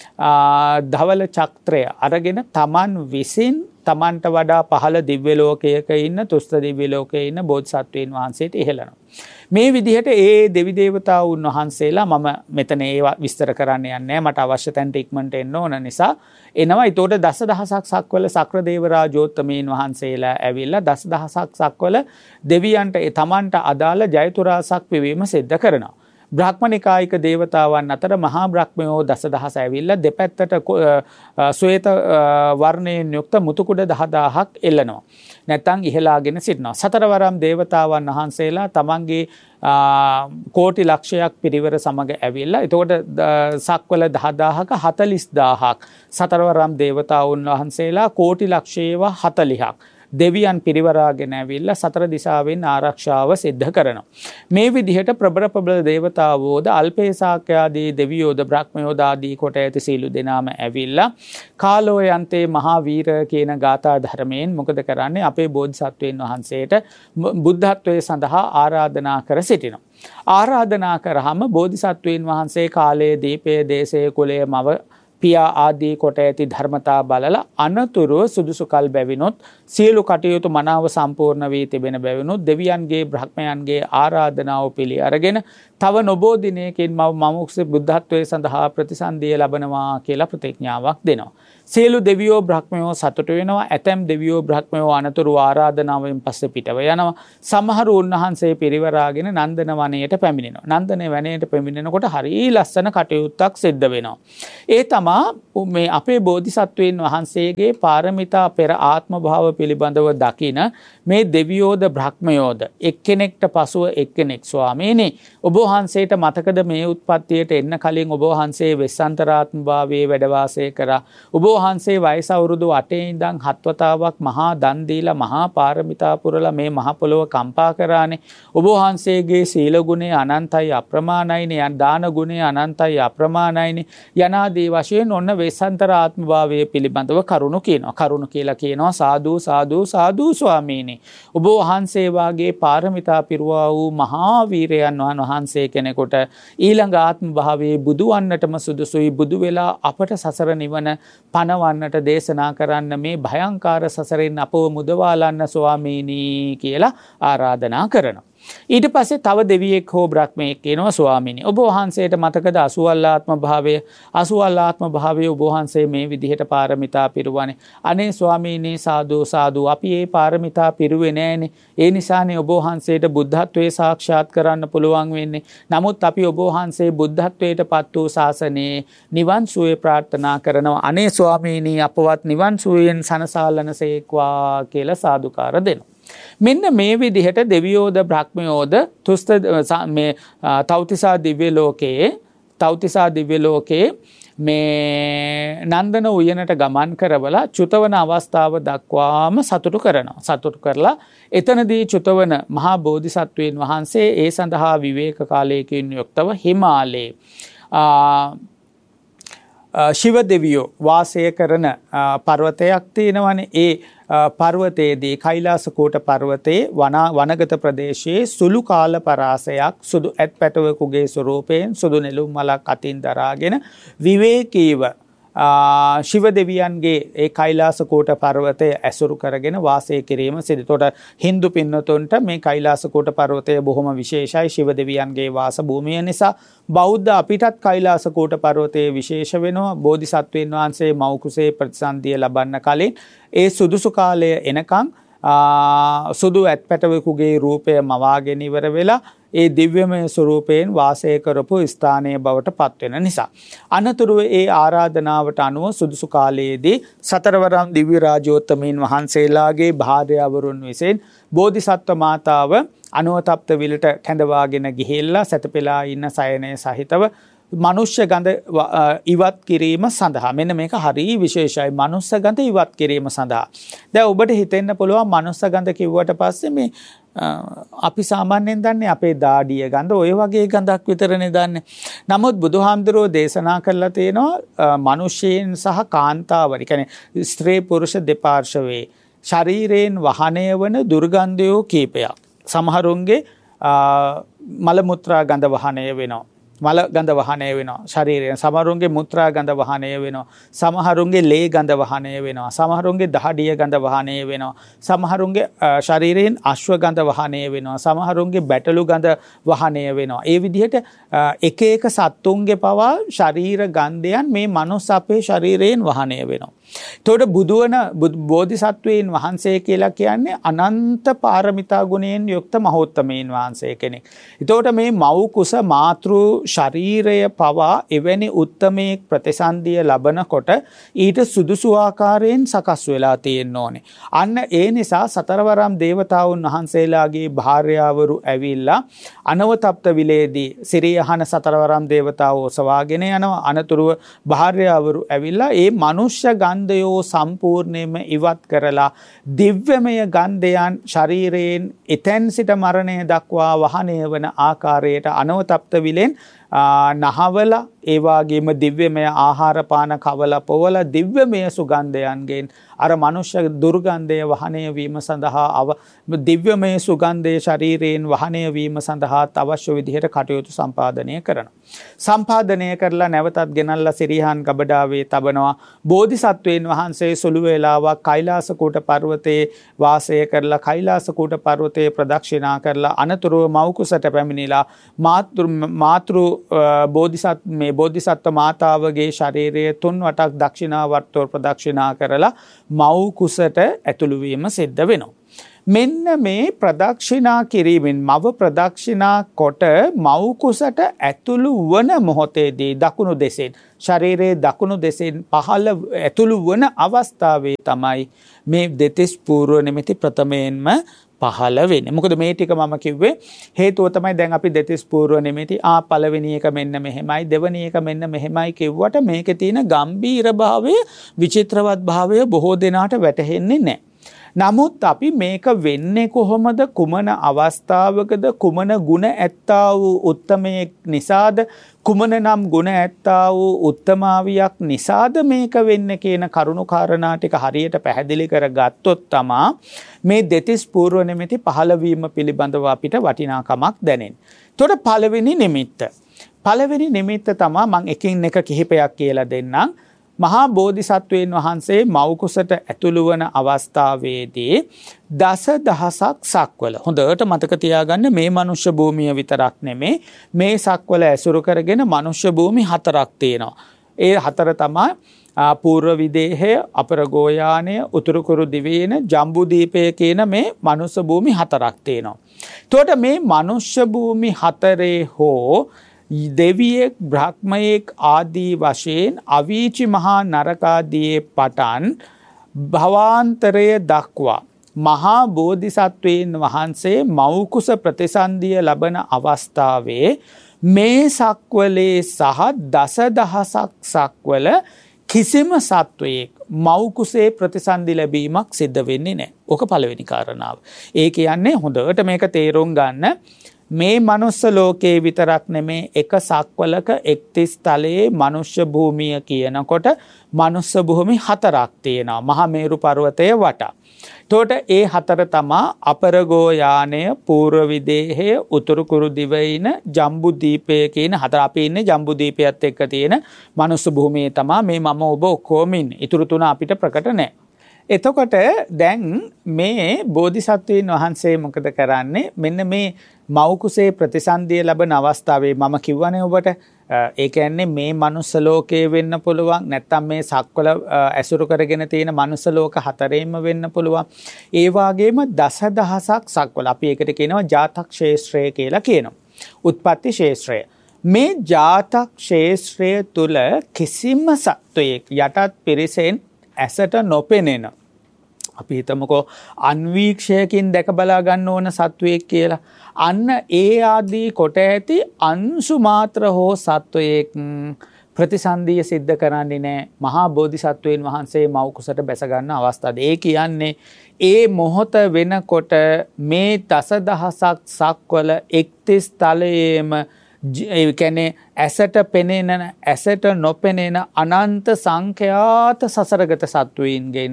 ධවල චක්‍රය අරගෙන තමන් විසින් තමන්ට වඩා පහළ දිව්‍ය ලෝකයක ඉන්න තුස්ත දිව්‍ය ලෝකයේ ඉන්න බෝධිසත්වයන් වහන්සේට ඉහෙලනවා. මේ විදිහට ඒ දෙවි දේවතාවුන් වහන්සේලා මම මෙතන ඒවා විස්තර කරන්න යන්නේ නැහැ. මට අවශ්‍ය තැනට ඉක්මනට එන්න ඕන නිසා එනවා. ඒතකොට දසදහසක් සක්වල සක්‍රදේව රාජෝත්තමයන් වහන්සේලා ඇවිල්ලා දසදහසක් සක්වල දෙවියන්ට තමන්ට අදාළ ජයතුරාසක් පිවීම සිද්ධ කරනවා. බ්‍රහ්මනිකායික දේවතාවන් අතර මහා බ්‍රහ්මයෝ දසදහස ඇවිල්ලා දෙපැත්තට ශ්වේත වර්ණයෙන් යුක්ත මුතුකුඩ දහදාහක් එල්ලනවා. නැත්නම් ඉහලාගෙන සිටිනවා. සතරවරම් දේවතාවන් වහන්සේලා තමන්ගේ කෝටි ලක්ෂයක් පිරිවර සමග ඇවිල්ලා එතකොට සක්වල දහදාහක හතළිස් දාහක් සතරවරම් දේවතාවුන් වහන්සේලා කෝටි ලක්ෂයව හතළිහක් දෙවියන් පිරිවරාගෙන ඇවිල්ලා සතර දිසාවෙන් ආරක්ෂාව සිද්ධ කරනවා. මේ විදිහට ප්‍රබල ප්‍රබල දේවතාවෝද අල්පේසාක්‍යාදී දෙවියෝද බ්‍රහ්මයෝද ආදී කොට ඇති සීලු දෙනාම ඇවිල්ලා කාලෝයන්තේ මහා වීර කියන ගාථා ධර්මයෙන් මොකද කරන්නේ? අපේ බෝධිසත්වයන් වහන්සේට බුද්ධත්වයේ සඳහා ආරාධනා කර සිටිනවා. ආරාධනා කරාම බෝධිසත්වයන් වහන්සේ කාලයේ දීපයේ දේශයේ කුලයේ මව පියා ආදී කොට ඇති ධර්මතා බලලා අනතුරුව සුදුසු කල් බැවිනොත් සියලු කටයුතු මනාව සම්පූර්ණ වී තිබෙන බැවිනොත් දෙවියන්ගේ බ්‍රහ්මයන්ගේ ආරාධනාව පිළි අරගෙන තව නොබෝ දිනයකින් මම මමුක්ස බුද්ධත්වයේ සඳහා ප්‍රතිසන්දිය ලබනවා කියලා ප්‍රතිඥාවක් දෙනවා. සියලු දෙවියෝ බ්‍රහ්මයෝ සතුටු වෙනවා. ඇතැම් දෙවියෝ බ්‍රහ්මයෝ අනතුරුව ආරාධනාවෙන් පස්සේ පිටව යනවා. සමහර උන්වහන්සේ පිරිවරාගෙන නන්දන වනයේට පැමිණෙනවා. නන්දන වනයේට පැමිණෙනකොට හරිය ලස්සන කටයුත්තක් සිද්ධ වෙනවා. ඒ තමා මේ අපේ බෝධිසත්වයන් වහන්සේගේ පාරමිතා පෙර ආත්ම භාව පිළිබඳව දකින මේ දෙවියෝද බ්‍රහ්මයෝද එක්කෙනෙක්ට පසුව එක්කෙනෙක් ස්වාමීනි ඔබ වහන්සේට මතකද මේ උත්පත්තියට එන්න කලින් ඔබ වහන්සේ වෙස්සන්තරාත්ම භාවයේ වැඩ වාසය කරා. ඔබ වහන්සේ වයස අවුරුදු අටේ ඉඳන් හත් වතාවක් මහා දන් දීලා මහා පාරමිතා පුරලා මේ මහ පොළොව කම්පා කරානේ. ඔබ වහන්සේගේ සීල ගුණය අනන්තයි අප්‍රමාණයිනේ. යන දාන ගුණය අනන්තයි අප්‍රමාණයිනේ. යනාදී වශයෙන් ඔන්න වෙස්සන්තරාත්ම භාවයේ පිළිබඳව කරුණු කියනවා. කරුණු කියලා කියනවා සාදු සාදු සාදු ස්වාමීනි. ඔබ වහන්සේ වාගේ පාරමිතා පිරුවා වූ මහා වීරයන් වහන්සේ කෙනෙකුට ඊළඟ ආත්ම භාවයේ බුදු වන්නටම සුදුසුයි. බුදු වෙලා අපට සසර නිවන පනවන්නට දේශනා කරන්න මේ භයංකාර සසරෙන් අපව මුදවාලන්න ස්වාමීනි කියලා ආරාධනා කරනවා. ඊට පස්සේ තව දෙවියෙක් හෝ බ්‍රහ්මයෙක් කියනවා ස්වාමීනි ඔබ වහන්සේට මතකද අසුවල්ලාත්ම භාවය අසුවල්ලාත්ම භාවය ඔබ වහන්සේ මේ විදිහට පාරමිතා පිරුවානේ. අනේ ස්වාමීනි සාදු සාදු අපි මේ පාරමිතා පිරුවේ නෑනේ. ඒ නිසානේ ඔබ වහන්සේට බුද්ධත්වයේ සාක්ෂාත් කරන්න පුළුවන් වෙන්නේ. නමුත් අපි ඔබ වහන්සේ බුද්ධත්වයට පත් වූ ශාසනයේ නිවන් සුවය ප්‍රාර්ථනා කරනවා. අනේ ස්වාමීනි අපවත් නිවන් සුවයෙන් සනසාලනසේක්වා කියලා සාදුකාර දෙනවා. මෙන්න මේ විදිහට දෙවියෝද බ්‍රහ්මයෝද තුස්ත මේ තෞතිසා දිව්‍ය ලෝකයේ තෞතිසා දිව්‍ය ලෝකයේ මේ නන්දන උයනට ගමන් කරවලා චුතවන අවස්ථාව දක්වාම සතුටු කරනවා. සතුටු කරලා එතනදී චුතවන මහා බෝධිසත්වයන් වහන්සේ ඒ සඳහා විවේක කාලයකින් යුක්තව හිමාලයේ ශිව දෙවියෝ වාසය කරන පර්වතයක් තියෙනවනේ. ඒ පර්වතයේදී කෛලාසකූට පර්වතයේ වනගත ප්‍රදේශයේ සුළු කාල පරාසයක් සුදු ඇත් පැටවකුගේ ස්වරූපයෙන් සුදු නෙළුම් මලක් අතින් දරාගෙන විවේකීව ශිව දෙවියන්ගේ ඒ කෛලාසකූට පර්වතය ඇසුරු කරගෙන වාසය කිරීම සිදු. එතකොට හින්දු පින්නතුන්ට මේ කෛලාසකූට පර්වතය බොහොම විශේෂයි. ශිව දෙවියන්ගේ වාස භූමිය නිසා බෞද්ධ අපිටත් කෛලාසකූට පර්වතයේ විශේෂ වෙනවා. බෝධිසත්වයන් වහන්සේ මව් කුසේ ප්‍රතිසන්දිය ලබන්න කලින් ඒ සුදුසු කාලය එනකන් සුදු ඇත් පැටවෙකුගේ රූපය මවාගෙන ඉවර වෙලා ඒ දිව්‍යමය ස්වරූපයෙන් වාසය කරපු ස්ථානයේ බවට පත්වෙන නිසා. අනතුරුව ඒ ආරාධනාවට අනුව සුදුසු කාලයේදී සතරවරම් දිව්‍ය රාජෝත්තමීන් වහන්සේලාගේ භාර්යාවරුන් විසින් බෝධිසත්ව මාතාව අනුවතප්ත විලට කැඳවාගෙන ගිහිල්ලා සැතපෙලා ඉන්න සයනය සහිතව මනුෂ්‍ය ගඳ ඉවත් කිරීම සඳහා. මෙන්න මේක හරි විශේෂයි. මනුස්ස ගඳ ඉවත් කිරීම සඳහා. දැන් ඔබට හිතෙන්න පුළුවන් මනුස්ස ගඳ කිව්වට පස්සේ මේ අපි සාමාන්‍යයෙන් දන්නේ අපේ දාඩිය ගඳ ඔය වගේ ගඳක් විතරනේ දන්නේ. නමුත් බුදුහාමුදුරුවෝ දේශනා කරලා තියෙනවා මනුෂ්‍යයන් සහ කාන්තාවරි කියන්නේ ස්ත්‍රී පුරුෂ දෙපාර්ශවයේ ශරීරයෙන් වහනය වන දුර්ගන්ධයෝ කීපයක්. සමහරුන්ගේ මල මුත්‍රා ගඳ වහනය වෙනවා. මල ගඳ වහනය වෙනවා ශරීරයෙන්. සමහරුන්ගේ මුත්‍රා ගඳ වහනය වෙනවා. සමහරුන්ගේ ලේ ගඳ වහනය වෙනවා. සමහරුන්ගේ දහඩිය ගඳ වහනය වෙනවා. සමහරුන්ගේ ශරීරයෙන් අශ්ව ගඳ වහනය වෙනවා. සමහරුන්ගේ බැටළු ගඳ වහනය වෙනවා. ඒ විදිහට එක එක සත්තුන්ගේ පවා ශරීර ගන්ධයන් මේ මනුස්ස අපේ ශරීරයෙන් වහනය වෙනවා. එතකොට බුදුවන බෝධිසත්වයන් වහන්සේ කියලා කියන්නේ අනන්ත පාරමිතා ගුණයෙන් යුක්ත මහෝත්තමයන් වහන්සේ කෙනෙක්. එතකොට මේ මව් කුස මාතෘ ශරීරය පවා එවැනි උත්තමයේ ප්‍රතිසන්දිය ලබනකොට ඊට සුදුසු ආකාරයෙන් සකස් වෙලා තියෙන්න ඕනේ. අන්න ඒ නිසා සතරවරම් දේවතාවුන් වහන්සේලාගේ භාර්යාවරු ඇවිල්ලා අනවතප්ත විලේදී සිරියහන සතරවරම් දේවතාවෝ සවාගෙන යනවා. අනතුරුව භාර්යාවරු ඇවිල්ලා ඒ මනුෂ්‍ය ගන්ධයෝ සම්පූර්ණයෙන්ම ඉවත් කරලා දිව්‍යමය ගන්ධයන් ශරීරයෙන් එතෙන් සිට මරණය දක්වා වහනය වන ආකාරයට අනවතප්ත විලෙන් නහවල ඒ වගේම දිව්‍යමය ආහාර පාන කවල පොවල දිව්‍යමය සුගන්ධයන්ගෙන් අර මනුෂ්‍ය දුර්ගන්ධය වහනය වීම සඳහා දිව්‍යමය සුගන්ධයේ ශරීරයෙන් වහනය වීම සඳහා අවශ්‍ය විදිහට කටයුතු සම්පාදනය කරනවා. සම්පාදනය කරලා නැවතත් ගෙනල්ලා සිරිහාන් ගබඩාවේ තබනවා. බෝධිසත්වයන් වහන්සේ සුළු වේලාවක් කෛලාස කූට පර්වතයේ වාසය කරලා කෛලාස කූට පර්වතයේ ප්‍රදක්ෂිනා කරලා අනතුරුව මව්කුසට පැමිණිලා මාතෘ මාතෘ බෝධිසත් මේ බෝධිසත්ව මාතාවගේ ශරීරයේ තුන් වටක් දක්ෂිනාවර්තව ප්‍රදක්ෂිනා කරලා මව් කුසට ඇතුළු වීම සිද්ධ වෙනවා. මෙන්න මේ ප්‍රදක්ෂිනා කිරීමෙන් මව ප්‍රදක්ෂිනා කොට මව් කුසට ඇතුළු වන මොහොතේදී දකුණු දෙසෙන් ශරීරයේ දකුණු දෙසෙන් පහළ ඇතුළු වන අවස්ථාවේ තමයි මේ දෙතිස් පූර්ව නිමිති ප්‍රථමයෙන්ම පහළ වෙන්නේ. මොකද මේ ටික මම කිව්වේ හේතුව තමයි දැන් අපි දෙතිස් පූර්ව නිමිති ආ පළවෙනි එක මෙන්න මෙහෙමයි දෙවෙනි එක මෙන්න මෙහෙමයි කිව්වට මේකේ තියෙන ගම්බීර භාවය විචිත්‍රවත් භාවය බොහෝ දෙනාට වැටහෙන්නේ නැහැ. නමුත් අපි මේක වෙන්නේ කොහොමද කුමන අවස්ථාවකද කුමන ගුණ ඇත්තා වූ උත්තමයෙක් නිසාද කුමන නම් ගුණ ඇත්තා වූ උත්තමාවියක් නිසාද මේක වෙන්නේ කියන කරුණු කාරණා ටික හරියට පැහැදිලි කරගත්තොත් තමා මේ දෙතිස් පූර්ව නිමිති පහළ වීම පිළිබඳව අපිට වටිනාකමක් දැනෙන්නේ. එතකොට පළවෙනි නිමිත්ත. පළවෙනි නිමිත්ත තමා මම එකින් එක කිහිපයක් කියලා දෙන්නම්. මහා බෝධිසත්වයන් වහන්සේ මව් කුසට ඇතුළු වන අවස්ථාවේදී දස දහසක් සක්වල හොඳට මතක තියාගන්න මේ මනුෂ්‍ය භූමිය විතරක් නෙමේ මේ සක්වල ඇසුරු කරගෙන මනුෂ්‍ය භූමි හතරක් තියෙනවා. ඒ හතර තමයි පූර්ව විදේහය, අපරගෝයානය, උතුරුකුරු දිවයින, ජම්බුදීපය කියන මේ මනුෂ්‍ය භූමි හතරක් තියෙනවා. එතකොට මේ මනුෂ්‍ය භූමි හතරේ හෝ දෙවියෙක් බ්‍රහ්මයෙක් ආදී වශයෙන් අවීචි මහා නරකාදියේ පටන් භවාන්තරය දක්වා මහා බෝධිසත්වයන් වහන්සේ මව්කුස ප්‍රතිසන්දිය ලබන අවස්ථාවේ මේ සක්වලේ සහ දස දහසක් සක්වල කිසිම සත්වයෙක් මව්කුසේ ප්‍රතිසන්දි ලැබීමක් සිද්ධ වෙන්නේ නැහැ. ඕක පළවෙනි කාරණාව. ඒ කියන්නේ හොඳට මේක තේරුම් ගන්න මේ මනුස්ස ලෝකේ විතරක් නෙමේ එක සක්වලක එක්තිස් තලයේ මනුෂ්‍ය භූමිය කියනකොට මනුස්ස භූමි හතරක් තියෙනවා මහා මේරු පර්වතය වටා. එතකොට ඒ හතර තමා අපරගෝයානය, පූර්ව විදේහය, උතුරු කුරු දිවයින, ජම්බුදීපය කියන හතර. අපි ඉන්නේ ජම්බුදීපයත් එක්ක තියෙන මනුස්ස භූමියේ තමා මේ මම ඔබ ඔක්කොම ඉන්නේ. ඊටු තුන අපිට ප්‍රකට නැහැ. එතකොට දැන් මේ බෝධිසත්වයන් වහන්සේ මොකද කරන්නේ? මෙන්න මේ මව්කුසේ ප්‍රතිසන්දිය ලැබෙන අවස්ථාවේ මම කිව්වනේ ඔබට ඒ කියන්නේ මේ මනුස්ස ලෝකයේ වෙන්න පුළුවන් නැත්නම් මේ සක්වල ඇසුරු කරගෙන තියෙන මනුස්ස ලෝක හතරේම වෙන්න පුළුවන්. ඒ වගේම දසදහසක් සක්වල අපි ඒකට කියනවා ජාතක් ක්ෂේත්‍රය කියලා කියනවා. උත්පත්ති ශේෂ්ත්‍රය. මේ ජාතක් ශේෂ්ත්‍රය තුල කිසිම සත්වයෙක් යටත් පිරිසෙන් ඇසට නොපෙනෙන, අපි හිතමුකෝ අන්වීක්ෂයකින් දැක බලා ගන්න ඕන සත්වයෙක් කියලා. අන්න ඒ ආදී කොට ඇති අංශු මාත්‍ර හෝ සත්වයෙක් ප්‍රතිසන්දිය සිද්ධ කරන්නේ නැහැ මහා බෝධිසත්වයන් වහන්සේ මව් කුසට බැස ගන්න අවස්ථාවේ. ඒ කියන්නේ ඒ මොහොත වෙනකොට මේ දසදහසක් සක්වල එක්තිස් තලයේම ඒ කියන්නේ ඇසට පෙනෙන ඇසට නොපෙනෙන අනන්ත සංඛ්‍යාත සසරගත සත්වයින්ගෙන්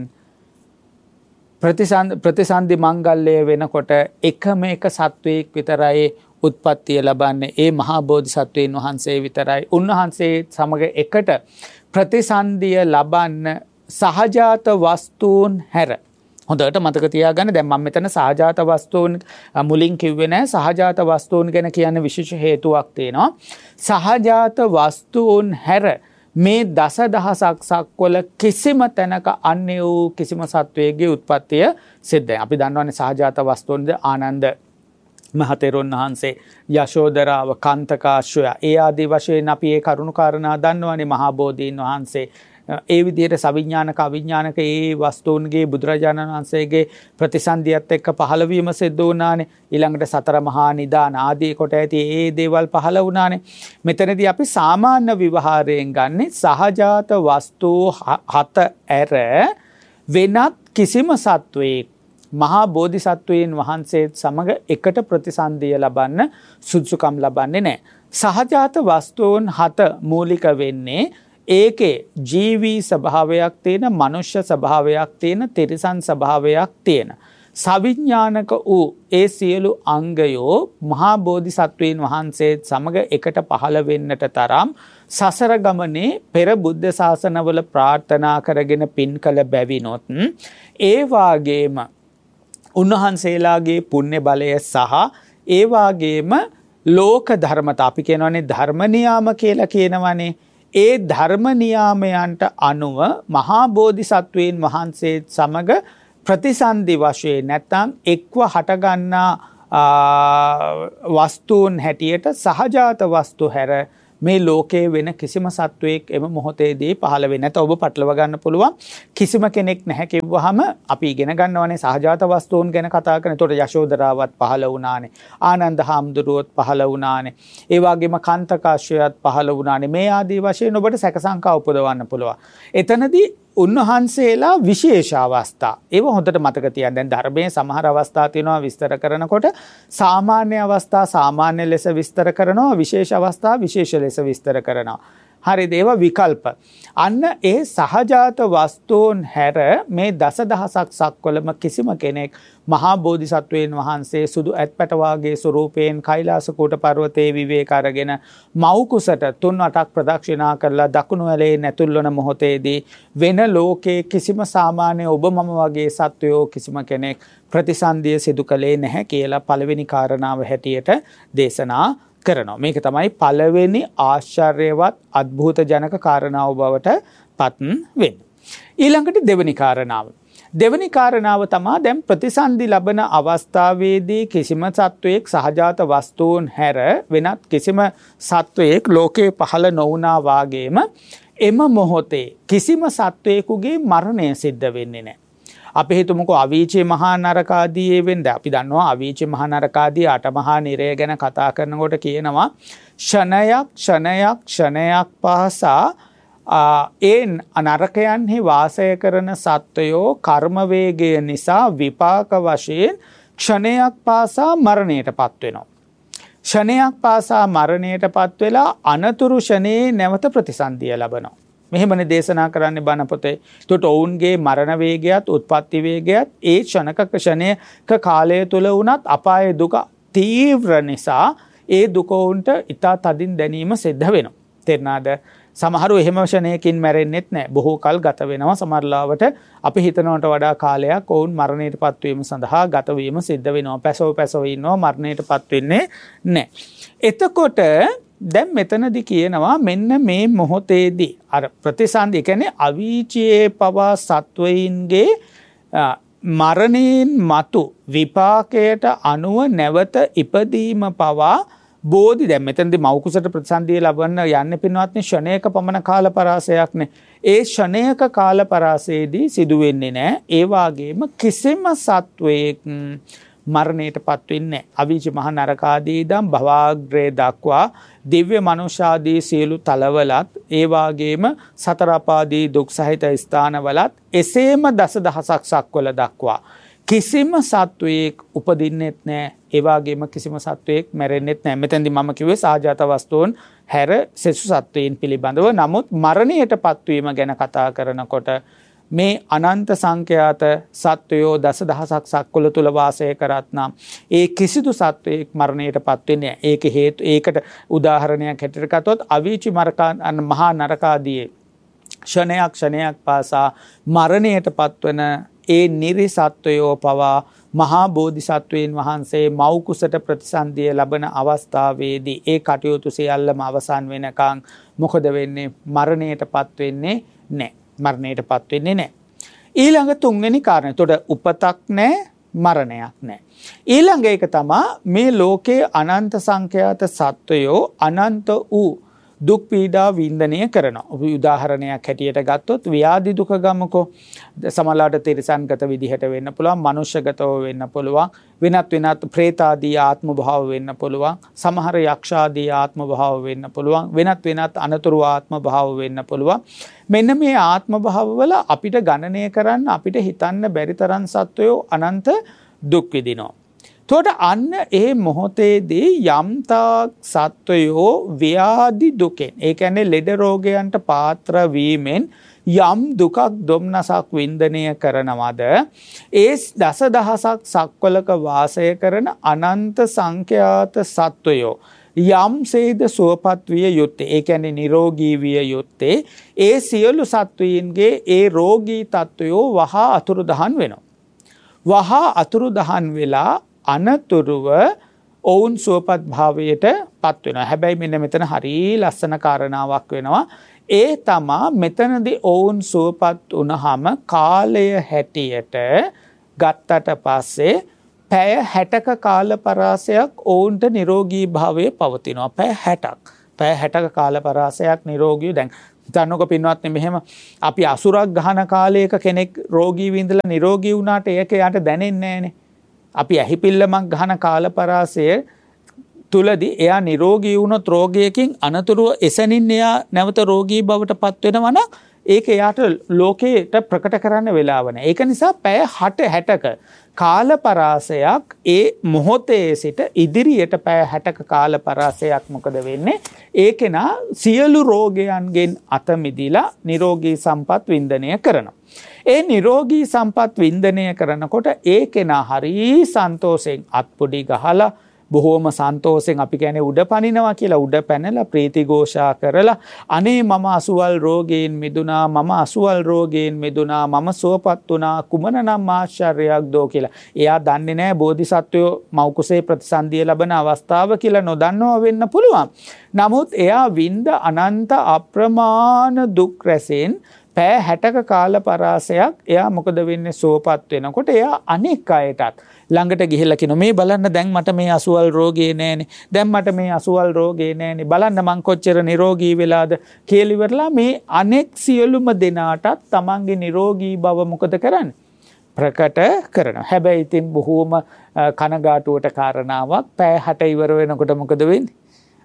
ප්‍රතිසන්දි ප්‍රතිසන්දි මංගල්‍ය වෙනකොට එකම එක සත්වයක් විතරයි උත්පත්තිය ලබන්නේ. ඒ මහා බෝධිසත්වයන් වහන්සේ විතරයි. උන්වහන්සේ සමග එකට ප්‍රතිසන්දිය ලබන්න සහජාත වස්තුන් හැර. හොඳට මතක තියාගන්න. දැන් මම මෙතන සහජාත වස්තුන් මුලින් කිව්වේ නෑ. සහජාත වස්තුන් ගැන කියන්න විශේෂ හේතුවක් තියෙනවා. සහජාත වස්තුන් හැර මේ දස දහසක් සක්වල කිසිම තැනක අන්‍ය වූ කිසිම සත්වයේගේ උත්පත්තිය සිද්ධයි. අපි දන්නවනේ සහජාත වස්තුන්ද ආනන්ද මහතෙරුන් වහන්සේ, යශෝදරාව, කාන්තකාශ්වය, ඒ ආදී වශයෙන් අපි ඒ කරුණු කාරණා දන්නවනේ. මහා බෝධීන් වහන්සේ ඒ විදිහට සවිඥානික අවිඥානික ඒ වස්තුන්ගේ බුදුරජාණන් වහන්සේගේ ප්‍රතිසන්දියත් එක්ක පහළ වීම සිද්ධ වුණානේ. ඊළඟට සතර මහා නිදාන ආදී කොට ඇති ඒ දේවල් පහළ වුණානේ. මෙතනදී අපි සාමාන්‍ය විවහාරයෙන් ගන්නේ සහජාත වස්තු හත ඇර වෙනත් කිසිම සත්වයක මහා බෝධිසත්වයන් වහන්සේ සමග එකට ප්‍රතිසන්දිය ලබන්න සුදුසුකම් ලබන්නේ නැහැ. සහජාත වස්තුන් හත මූලික වෙන්නේ ඒකේ ජීවී ස්වභාවයක් තියෙන, මනුෂ්‍ය ස්වභාවයක් තියෙන, තිරිසන් ස්වභාවයක් තියෙන සවිඥානික වූ ඒ සියලු අංගයෝ මහා බෝධිසත්වයන් වහන්සේ සමග එකට පහළ වෙන්නට තරම් සසර ගමනේ පෙර බුද්ධ ශාසනවල ප්‍රාර්ථනා කරගෙන පින් කළ බැවිනොත් ඒ වාගේම උන්වහන්සේලාගේ පුණ්‍ය බලය සහ ඒ වාගේම ලෝක ධර්මතා අපි කියනවානේ ධර්ම නියාම කියලා කියනවානේ. ඒ ධර්ම නියාමයන්ට අනුව මහා බෝධිසත්වයන් වහන්සේ සමග ප්‍රතිසන්දි වශයෙන් නැත්නම් එක්ව හටගන්නා වස්තුන් හැටියට සහජාත වස්තු හැර මේ ලෝකයේ වෙන කිසිම සත්වයක් එම මොහොතේදී පහළ වෙන්නේ නැත. ඔබ පටලව ගන්න පුළුවන් කිසිම කෙනෙක් නැහැ කිව්වහම අපි ඉගෙන ගන්නවනේ සහජාත වස්තුන් ගැන කතා කරන. එතකොට යශෝදරාවත් පහළ වුණානේ. ආනන්ද හාමුදුරුවොත් පහළ වුණානේ. ඒ වගේම කාන්තකාශ්‍යයත් පහළ වුණානේ. මේ ආදී වශයෙන් ඔබට සැක සංකා උපදවන්න පුළුවන්. එතනදී උන්වහන්සේලා විශේෂ අවස්ථා ඒව හොඳට මතක තියාගන්න. දැන් ධර්මයේ සමහර අවස්ථා තියෙනවා විස්තර කරනකොට සාමාන්‍ය අවස්ථා සාමාන්‍ය ලෙස විස්තර කරනවා, විශේෂ අවස්ථා විශේෂ ලෙස විස්තර කරනවා. හරිද? ඒවා විකල්ප. අන්න ඒ සහජාත වස්තුන් හැර මේ දසදහසක් සක්වලම කිසිම කෙනෙක් මහා බෝධිසත්වයන් වහන්සේ සුදු ඇත්පැට වාගේ ස්වරූපයෙන් කෛලාස කූට පර්වතයේ විවේක අරගෙන මව් කුසට තුන් අටක් ප්‍රදක්ෂිනා කරලා දකුණු ඇලේ නැතුල් වන මොහොතේදී වෙන ලෝකේ කිසිම සාමාන්‍ය ඔබ මම වගේ සත්වයෝ කිසිම කෙනෙක් ප්‍රතිසන්දිය සිදු කළේ නැහැ කියලා පළවෙනි කාරණාව හැටියට දේශනා කරනවා. මේක තමයි පළවෙනි ආශ්චර්යවත් අద్භූත ජනක කාරණාව බවට පත් වෙන්නේ. ඊළඟට දෙවෙනි කාරණාව. දෙවෙනි කාරණාව තමයි දැන් ප්‍රතිසන්දි ලබන අවස්ථාවේදී කිසිම සත්වයක සහජාත වස්තුන් හැර වෙනත් කිසිම සත්වයක ලෝකේ පහළ නොවුණා වාගේම එම මොහොතේ කිසිම සත්වයකගේ මරණය සිද්ධ වෙන්නේ නැහැ. අපි හිතමුකෝ අවීචේ මහා නරකාදී ඒවෙන්ද අපි දන්නවා අවීචේ මහා නරකාදී අටමහා නිරය ගැන කතා කරනකොට කියනවා ක්ෂණයක් ක්ෂණයක් ක්ෂණයක් පාසා ඒ නරකයන්හි වාසය කරන සත්වයෝ කර්ම වේගය නිසා විපාක වශයෙන් ක්ෂණයක් පාසා මරණයටපත් වෙනවා. ක්ෂණයක් පාසා මරණයටපත් වෙලා අනතුරු ක්ෂණේ නැවත ප්‍රතිසන්දිය ලබනවා. මෙහෙමනේ දේශනා කරන්නේ බණ පොතේ. ඒකට ඔවුන්ගේ මරණ වේගයත් උත්පත්ති වේගයත් ඒ ක්ෂණක ක්ෂණයක කාලය තුල වුණත් අපායේ දුක තීව්‍ර නිසා ඒ දුක උන්ට ඉතා තදින් දැනීම සිද්ධ වෙනවා. තේරුණාද? සමහරව එහෙම ක්ෂණයකින් මැරෙන්නෙත් නැහැ. බොහෝ කල් ගත වෙනවා. සමහරලාවට අපි හිතනවට වඩා කාලයක් ඔවුන් මරණයටපත් වීම සඳහා ගත වීම සිද්ධ වෙනවා. පැසව පැසව ඉන්නවා මරණයටපත් වෙන්නේ නැහැ. එතකොට දැන් මෙතනදී කියනවා මෙන්න මේ මොහොතේදී අර ප්‍රතිසන්දි කියන්නේ අවීචයේ පවා සත්වයින්ගේ මරණයෙන් මතු විපාකයට අනුව නැවත ඉපදීම පවා බෝධි දැන් මෙතනදී මෞකුසට ප්‍රතිසන්දිය ලබන්න යන්නේ පින්වත්නි ෂණයක පමණ කාල පරාසයක්නේ. ඒ ෂණයක කාල පරාසයේදී සිදු වෙන්නේ නැහැ. ඒ වාගේම කිසිම සත්වයක මරණයට පත් වෙන්නේ නැහැ. අවීච මහ නරකාදී දම් භවාග්‍රේ දක්වා දිව්‍ය මනුෂ්‍යාදී සියලු තලවලත් ඒ වාගේම සතර අපාදී දුක් සහිත ස්ථානවලත් එසේම දසදහසක් සක්වල දක්වා කිසිම සත්වයෙක් උපදින්නෙත් නැහැ. ඒ වගේම කිසිම සත්වයෙක් මැරෙන්නෙත් නැහැ. මෙතෙන්දී මම කිව්වේ සාජාත වස්තුන් හැර සෙසු සත්වයන් පිළිබඳව. නමුත් මරණයට පත්වීම ගැන කතා කරනකොට මේ අනන්ත සංඛ්‍යාත සත්වයෝ දසදහසක් සක්වල තුල වාසය කරත් නම් ඒ කිසිදු සත්වයෙක් මරණයට පත් වෙන්නේ නැහැ. ඒක හේතු ඒකට උදාහරණයක් හැටියට ගත්තොත් අවීචි මරකා මහා නරකාදී ක්ෂණයක් ක්ෂණයක් පාසා මරණයට පත්වන ඒ නිරිසත්වයෝ පවා මහා බෝධිසත්වයන් වහන්සේ මෞකුසට ප්‍රතිසන්දිය ලබන අවස්ථාවේදී ඒ කටයුතු සියල්ලම අවසන් වෙනකන් මොකද වෙන්නේ? මරණයට පත් වෙන්නේ නැහැ. මරණයට පත් වෙන්නේ නැහැ. ඊළඟ තුන්වෙනි කාරණය. එතකොට උපතක් නැහැ, මරණයක් නැහැ. ඊළඟ එක තමයි මේ ලෝකයේ අනන්ත සංඛ්‍යාත සත්වයෝ අනන්ත වූ දුක් පීඩා වින්දනය කරනවා. උදාහරණයක් හැටියට ගත්තොත් ව්‍යාධි දුක ගමකෝ. සමහරවිට තිරිසන්ගත විදිහට වෙන්න පුළුවන්, මනුෂ්‍යගතව වෙන්න පුළුවන්, වෙනත් වෙනත් പ്രേතාදී ආත්ම භාව වෙන්න පුළුවන්, සමහර යක්ෂාදී ආත්ම භාව වෙන්න පුළුවන්, වෙනත් වෙනත් අනතුරු ආත්ම භාව වෙන්න පුළුවන්. මෙන්න මේ ආත්ම භාවවල අපිට ගණනය කරන්න අපිට හිතන්න බැරි තරම් සත්වයෝ අනන්ත දුක් විඳිනවා. තොට අන්න ඒ මොහොතේදී යම්තා සත්වයෝ ව්‍යාධි දුකෙන් ඒ කියන්නේ ලෙඩ රෝගයන්ට පාත්‍ර වීමෙන් යම් දුකක් දුම්නසක් වින්දනය කරනවද ඒ දසදහසක් සක්වලක වාසය කරන අනන්ත සංඛ්‍යාත සත්වයෝ යම් සේද සුවපත් විය යුත්තේ ඒ කියන්නේ නිරෝගී විය යුත්තේ ඒ සියලු සත්වයින්ගේ ඒ රෝගී තත්වයෝ වහා අතුරුදහන් වෙනවා. වහා අතුරුදහන් වෙලා අනතුරුව ඔවුන් සුවපත් භාවයට පත් වෙනවා. හැබැයි මෙන්න මෙතන හරි ලස්සන කාරණාවක් වෙනවා. ඒ තමා මෙතනදී ඔවුන් සුවපත් වුණාම කාලය හැටියට ගත්තට පස්සේ පැය හැටක කාල පරාසයක් ඔවුන්ට නිරෝගී භාවයේ පවතිනවා. පැය හැටක්. පැය හැටක කාල පරාසයක් නිරෝගී දැන් දන්නකො පින්වත්නි මෙහෙම අපි අසුරක් ගහන කාලයක කෙනෙක් රෝගී විඳලා නිරෝගී වුණාට ඒක යාට දැනෙන්නේ නැහනේ. අපි ඇහිපිල්ලමක් ගහන කාල පරාසය තුලදී එයා නිරෝගී වුණොත් රෝගයකින් අනතුරුව එසැනින් එයා නැවත රෝගී බවට පත් වෙනවා නම් ඒක එයාට ලෝකයට ප්‍රකට කරන්න වෙලාව නැහැ. ඒක නිසා පැය හැටක කාල පරාසයක් ඒ මොහොතේ සිට ඉදිරියට පැය හැටක කාල පරාසයක් මොකද වෙන්නේ? ඒකේනා සියලු රෝගයන්ගෙන් අත මිදිලා නිරෝගී සම්පත් වින්දනය කරනවා. ඒ නිරෝගී සම්පත් වින්දනය කරනකොට ඒ කෙනා හරි සන්තෝෂෙන් අත්පොඩි ගහලා බොහෝම සන්තෝෂෙන් අපි කියන්නේ උඩ පනිනවා කියලා උඩ පැනලා ප්‍රීති ഘോഷා කරලා අනේ මම අසුවල් රෝගයෙන් මිදුණා මම අසුවල් රෝගයෙන් මිදුණා මම සුවපත් වුණා කුමනනම් ආශ්චර්යයක් දෝ කියලා. එයා දන්නේ නැහැ බෝධිසත්වයෝ මෞකුසේ ප්‍රතිසන්දිය ලබන අවස්ථාව කියලා නොදන්නව වෙන්න පුළුවන්. නමුත් එයා විඳ අනන්ත අප්‍රමාණ දුක් රැසෙන් පැය හැටක කාල පරාසයක් එයා මොකද වෙන්නේ සුවපත් වෙනකොට එයා අනෙක් අයටත් ළඟට ගිහිල්ලා කියනවා මේ බලන්න දැන් මට මේ අසුවල් රෝගේ නෑනේ දැන් මට මේ අසුවල් රෝගේ නෑනේ බලන්න මං කොච්චර නිරෝගී වෙලාද කියලා ඉවරලා මේ අනෙක් සියලුම දෙනාටත් තමන්ගේ නිරෝගී බව මොකද කරන්නේ ප්‍රකට කරනවා. හැබැයි ඉතින් බොහෝම කනගාටුවට කාරණාවක් පැය හැට ඉවර වෙනකොට මොකද වෙන්නේ?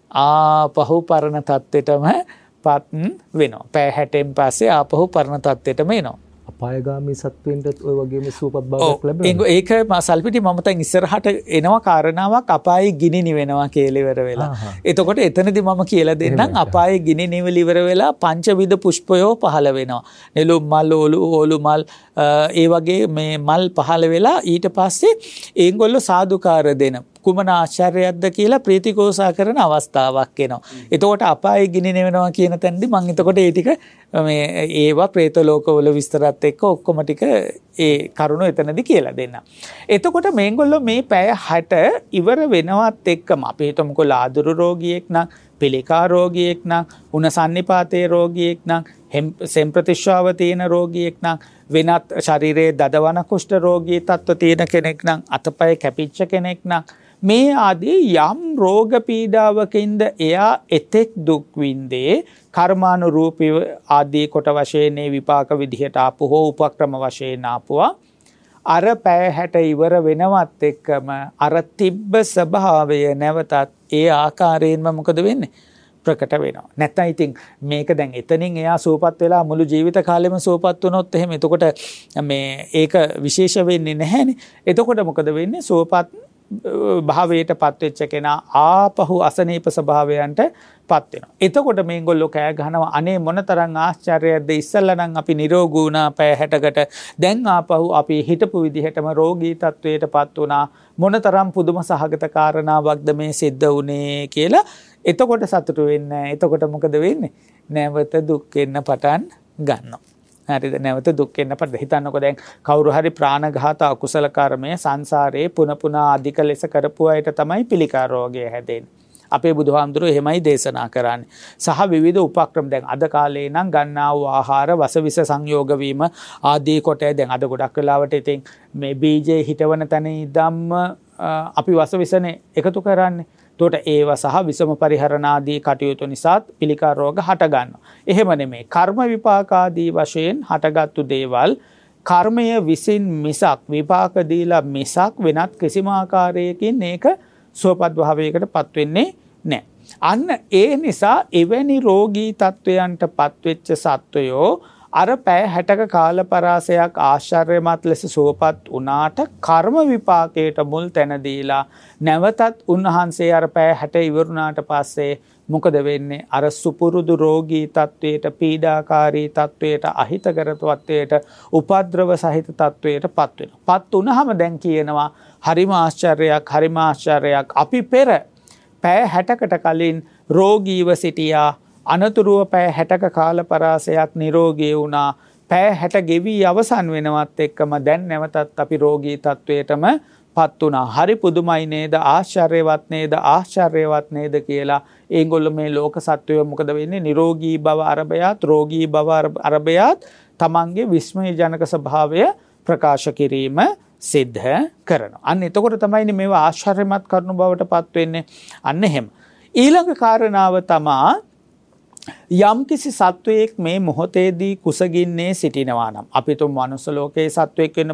ආපහු පරණ තත්ත්වෙටම පත් වෙනවා. පැය හැටෙන් පස්සේ ආපහු පරණ තත්ත්වෙටම එනවා. අපායගාමී සත්වෙන්ටත් ඔය වගේම සුවපත් භාවයක් ලැබෙනවා. ඒක සල්පිටි මම දැන් ඉස්සරහට එනවා කාරණාවක් අපායේ ගිනි නිවෙනවා කියලා ඉවර වෙලා. එතකොට එතනදී මම කියලා දෙන්නම් අපායේ ගිනි නිවිලි ඉවර වෙලා පංචවිධ පුෂ්පයෝ පහළ වෙනවා. නෙළුම් මල්, ඕලු ඕලු මල් ඒ වගේ මේ මල් පහළ වෙලා ඊට පස්සේ ඒගොල්ලෝ සාදුකාර දෙන කුමන ආශ්චර්යයක්ද කියලා ප්‍රීතිഘോഷා කරන අවස්ථාවක් එනවා. එතකොට අපායේ ගිනි නිවෙනවා කියන තැනදී මම එතකොට ඒ ටික මේ ඒවා പ്രേත ලෝකවල විස්තරات එක්ක ඔක්කොම ටික ඒ කරුණු එතනදී කියලා දෙන්න. එතකොට මේගොල්ලෝ මේ පැය හැට ඉවර වෙනවත් එක්කම අපි හිතමුකෝ ලාදුරු රෝගියෙක් නම්, පිළිකා රෝගියෙක් නම්, උණ සන්නිපාතයේ රෝගියෙක් නම්, සෙම්ප්‍රතිශ්වාව තියෙන රෝගියෙක් නම්, වෙනත් ශරීරයේ දදවන කුෂ්ඨ රෝගී තත්ත්ව තියෙන කෙනෙක් නම්, අතපය කැපිච්ච කෙනෙක් නම්, මේ ආදී යම් රෝග පීඩාවකින්ද එයා එතෙක් දුක් විඳේ කර්මානුරූපීව ආදී කොට වශයෙන් විපාක විදිහට ආපු හෝ උපක්‍රම වශයෙන් ආපුවා අර පැය හැට ඉවර වෙනවත් එක්කම අර තිබ්බ ස්වභාවය නැවතත් ඒ ආකාරයෙන්ම මොකද වෙන්නේ ප්‍රකට වෙනවා. නැත්නම් ඉතින් මේක දැන් එතනින් එයා සුවපත් වෙලා මුළු ජීවිත කාලෙම සුවපත් වුණොත් එහෙම එතකොට මේ ඒක විශේෂ වෙන්නේ නැහැනේ. එතකොට මොකද වෙන්නේ? සුවපත් භාවයට පත් වෙච්ච කෙනා ආපහු අසනීප ස්වභාවයන්ට පත් වෙනවා. එතකොට මේගොල්ලෝ කෑ ගහනවා අනේ මොනතරම් ආශ්චර්යයක්ද ඉස්සල්ලා නම් අපි නිරෝගී වුණා පැය හැටකට දැන් ආපහු අපි හිටපු විදිහටම රෝගී තත්වයට පත් වුණා මොනතරම් පුදුම සහගත කාරණාවක්ද මේ සිද්ධ වුණේ කියලා එතකොට සතුටු වෙන්නේ. එතකොට මොකද වෙන්නේ? නැවත දුක් වෙන්න පටන් ගන්නවා. හරිද? නැවත දුක් වෙන්න පටන් හිතන්නකො දැන් කවුරු හරි ප්‍රාණඝාත අකුසල කර්මය සංසාරේ පුන පුනා අධික ලෙස කරපු අයට තමයි පිළිකා රෝගය හැදෙන්නේ. අපේ බුදුහාමුදුරුවෝ එහෙමයි දේශනා කරන්නේ. සහ විවිධ උපක්‍රම දැන් අද කාලේ නම් ගන්නා වූ ආහාර වසවිස සංයෝග වීම ආදී කොට දැන් අද ගොඩක් වෙලාවට ඉතින් මේ බීජේ හිටවන තැන ඉඳන්ම අපි වසවිසනේ එකතු කරන්නේ. එතකොට ඒව සහ විසම පරිහරණ ආදී කටයුතු නිසා පිළිකා රෝග හට ගන්නවා. එහෙම නෙමෙයි. කර්ම විපාක ආදී වශයෙන් හටගත්තු දේවල් කර්මය විසින් මිසක් විපාක දීලා මිසක් වෙනත් කිසිම ආකාරයකින් ඒක සුවපත් භාවයකට පත් වෙන්නේ නැහැ. අන්න ඒ නිසා එවැනි රෝගී තත්වයන්ට පත්වෙච්ච සත්වයෝ අර පැය හැටක කාල පරාසයක් ආශ්චර්යමත් ලෙස සුවපත් වුණාට කර්ම විපාකයට මුල් තැන දීලා නැවතත් උන්වහන්සේ අර පැය හැට ඉවරුණාට පස්සේ මොකද වෙන්නේ? අර සුපුරුදු රෝගී තත්වයට පීඩාකාරී තත්වයට අහිතකර තත්වයට උපද්‍රව සහිත තත්වයට පත් වෙනවා. පත් වුණාම දැන් කියනවා හරිම ආශ්චර්යයක් හරිම ආශ්චර්යයක් අපි පෙර පැය හැටකට කලින් රෝගීව සිටියා අනතුරුව පැය හැටක කාල පරාසයක් නිරෝගී වුණා පැය හැට ගෙවි අවසන් වෙනවත් එක්කම දැන් නැවතත් අපි රෝගී තත්වයටම පත් වුණා. හරි පුදුමයි නේද? ආශ්චර්යවත් නේද? ආශ්චර්යවත් නේද කියලා ඒගොල්ලෝ මේ ලෝක සත්වය මොකද වෙන්නේ? නිරෝගී බව අරබයාත් රෝගී බව අරබයාත් තමන්ගේ විස්මයජනක ස්වභාවය ප්‍රකාශ කිරීම සිද්ධ කරනවා. අන්න එතකොට තමයි මේවා ආශ්චර්යමත් කරුණු බවට පත් වෙන්නේ. අන්න එහෙම. ඊළඟ කාරණාව තමා යම්කිසි සත්වයෙක් මේ මොහොතේදී කුසගින්නේ සිටිනවා නම් අපි තුන් මනුස්ස ලෝකයේ සත්වයෙක් වෙන්න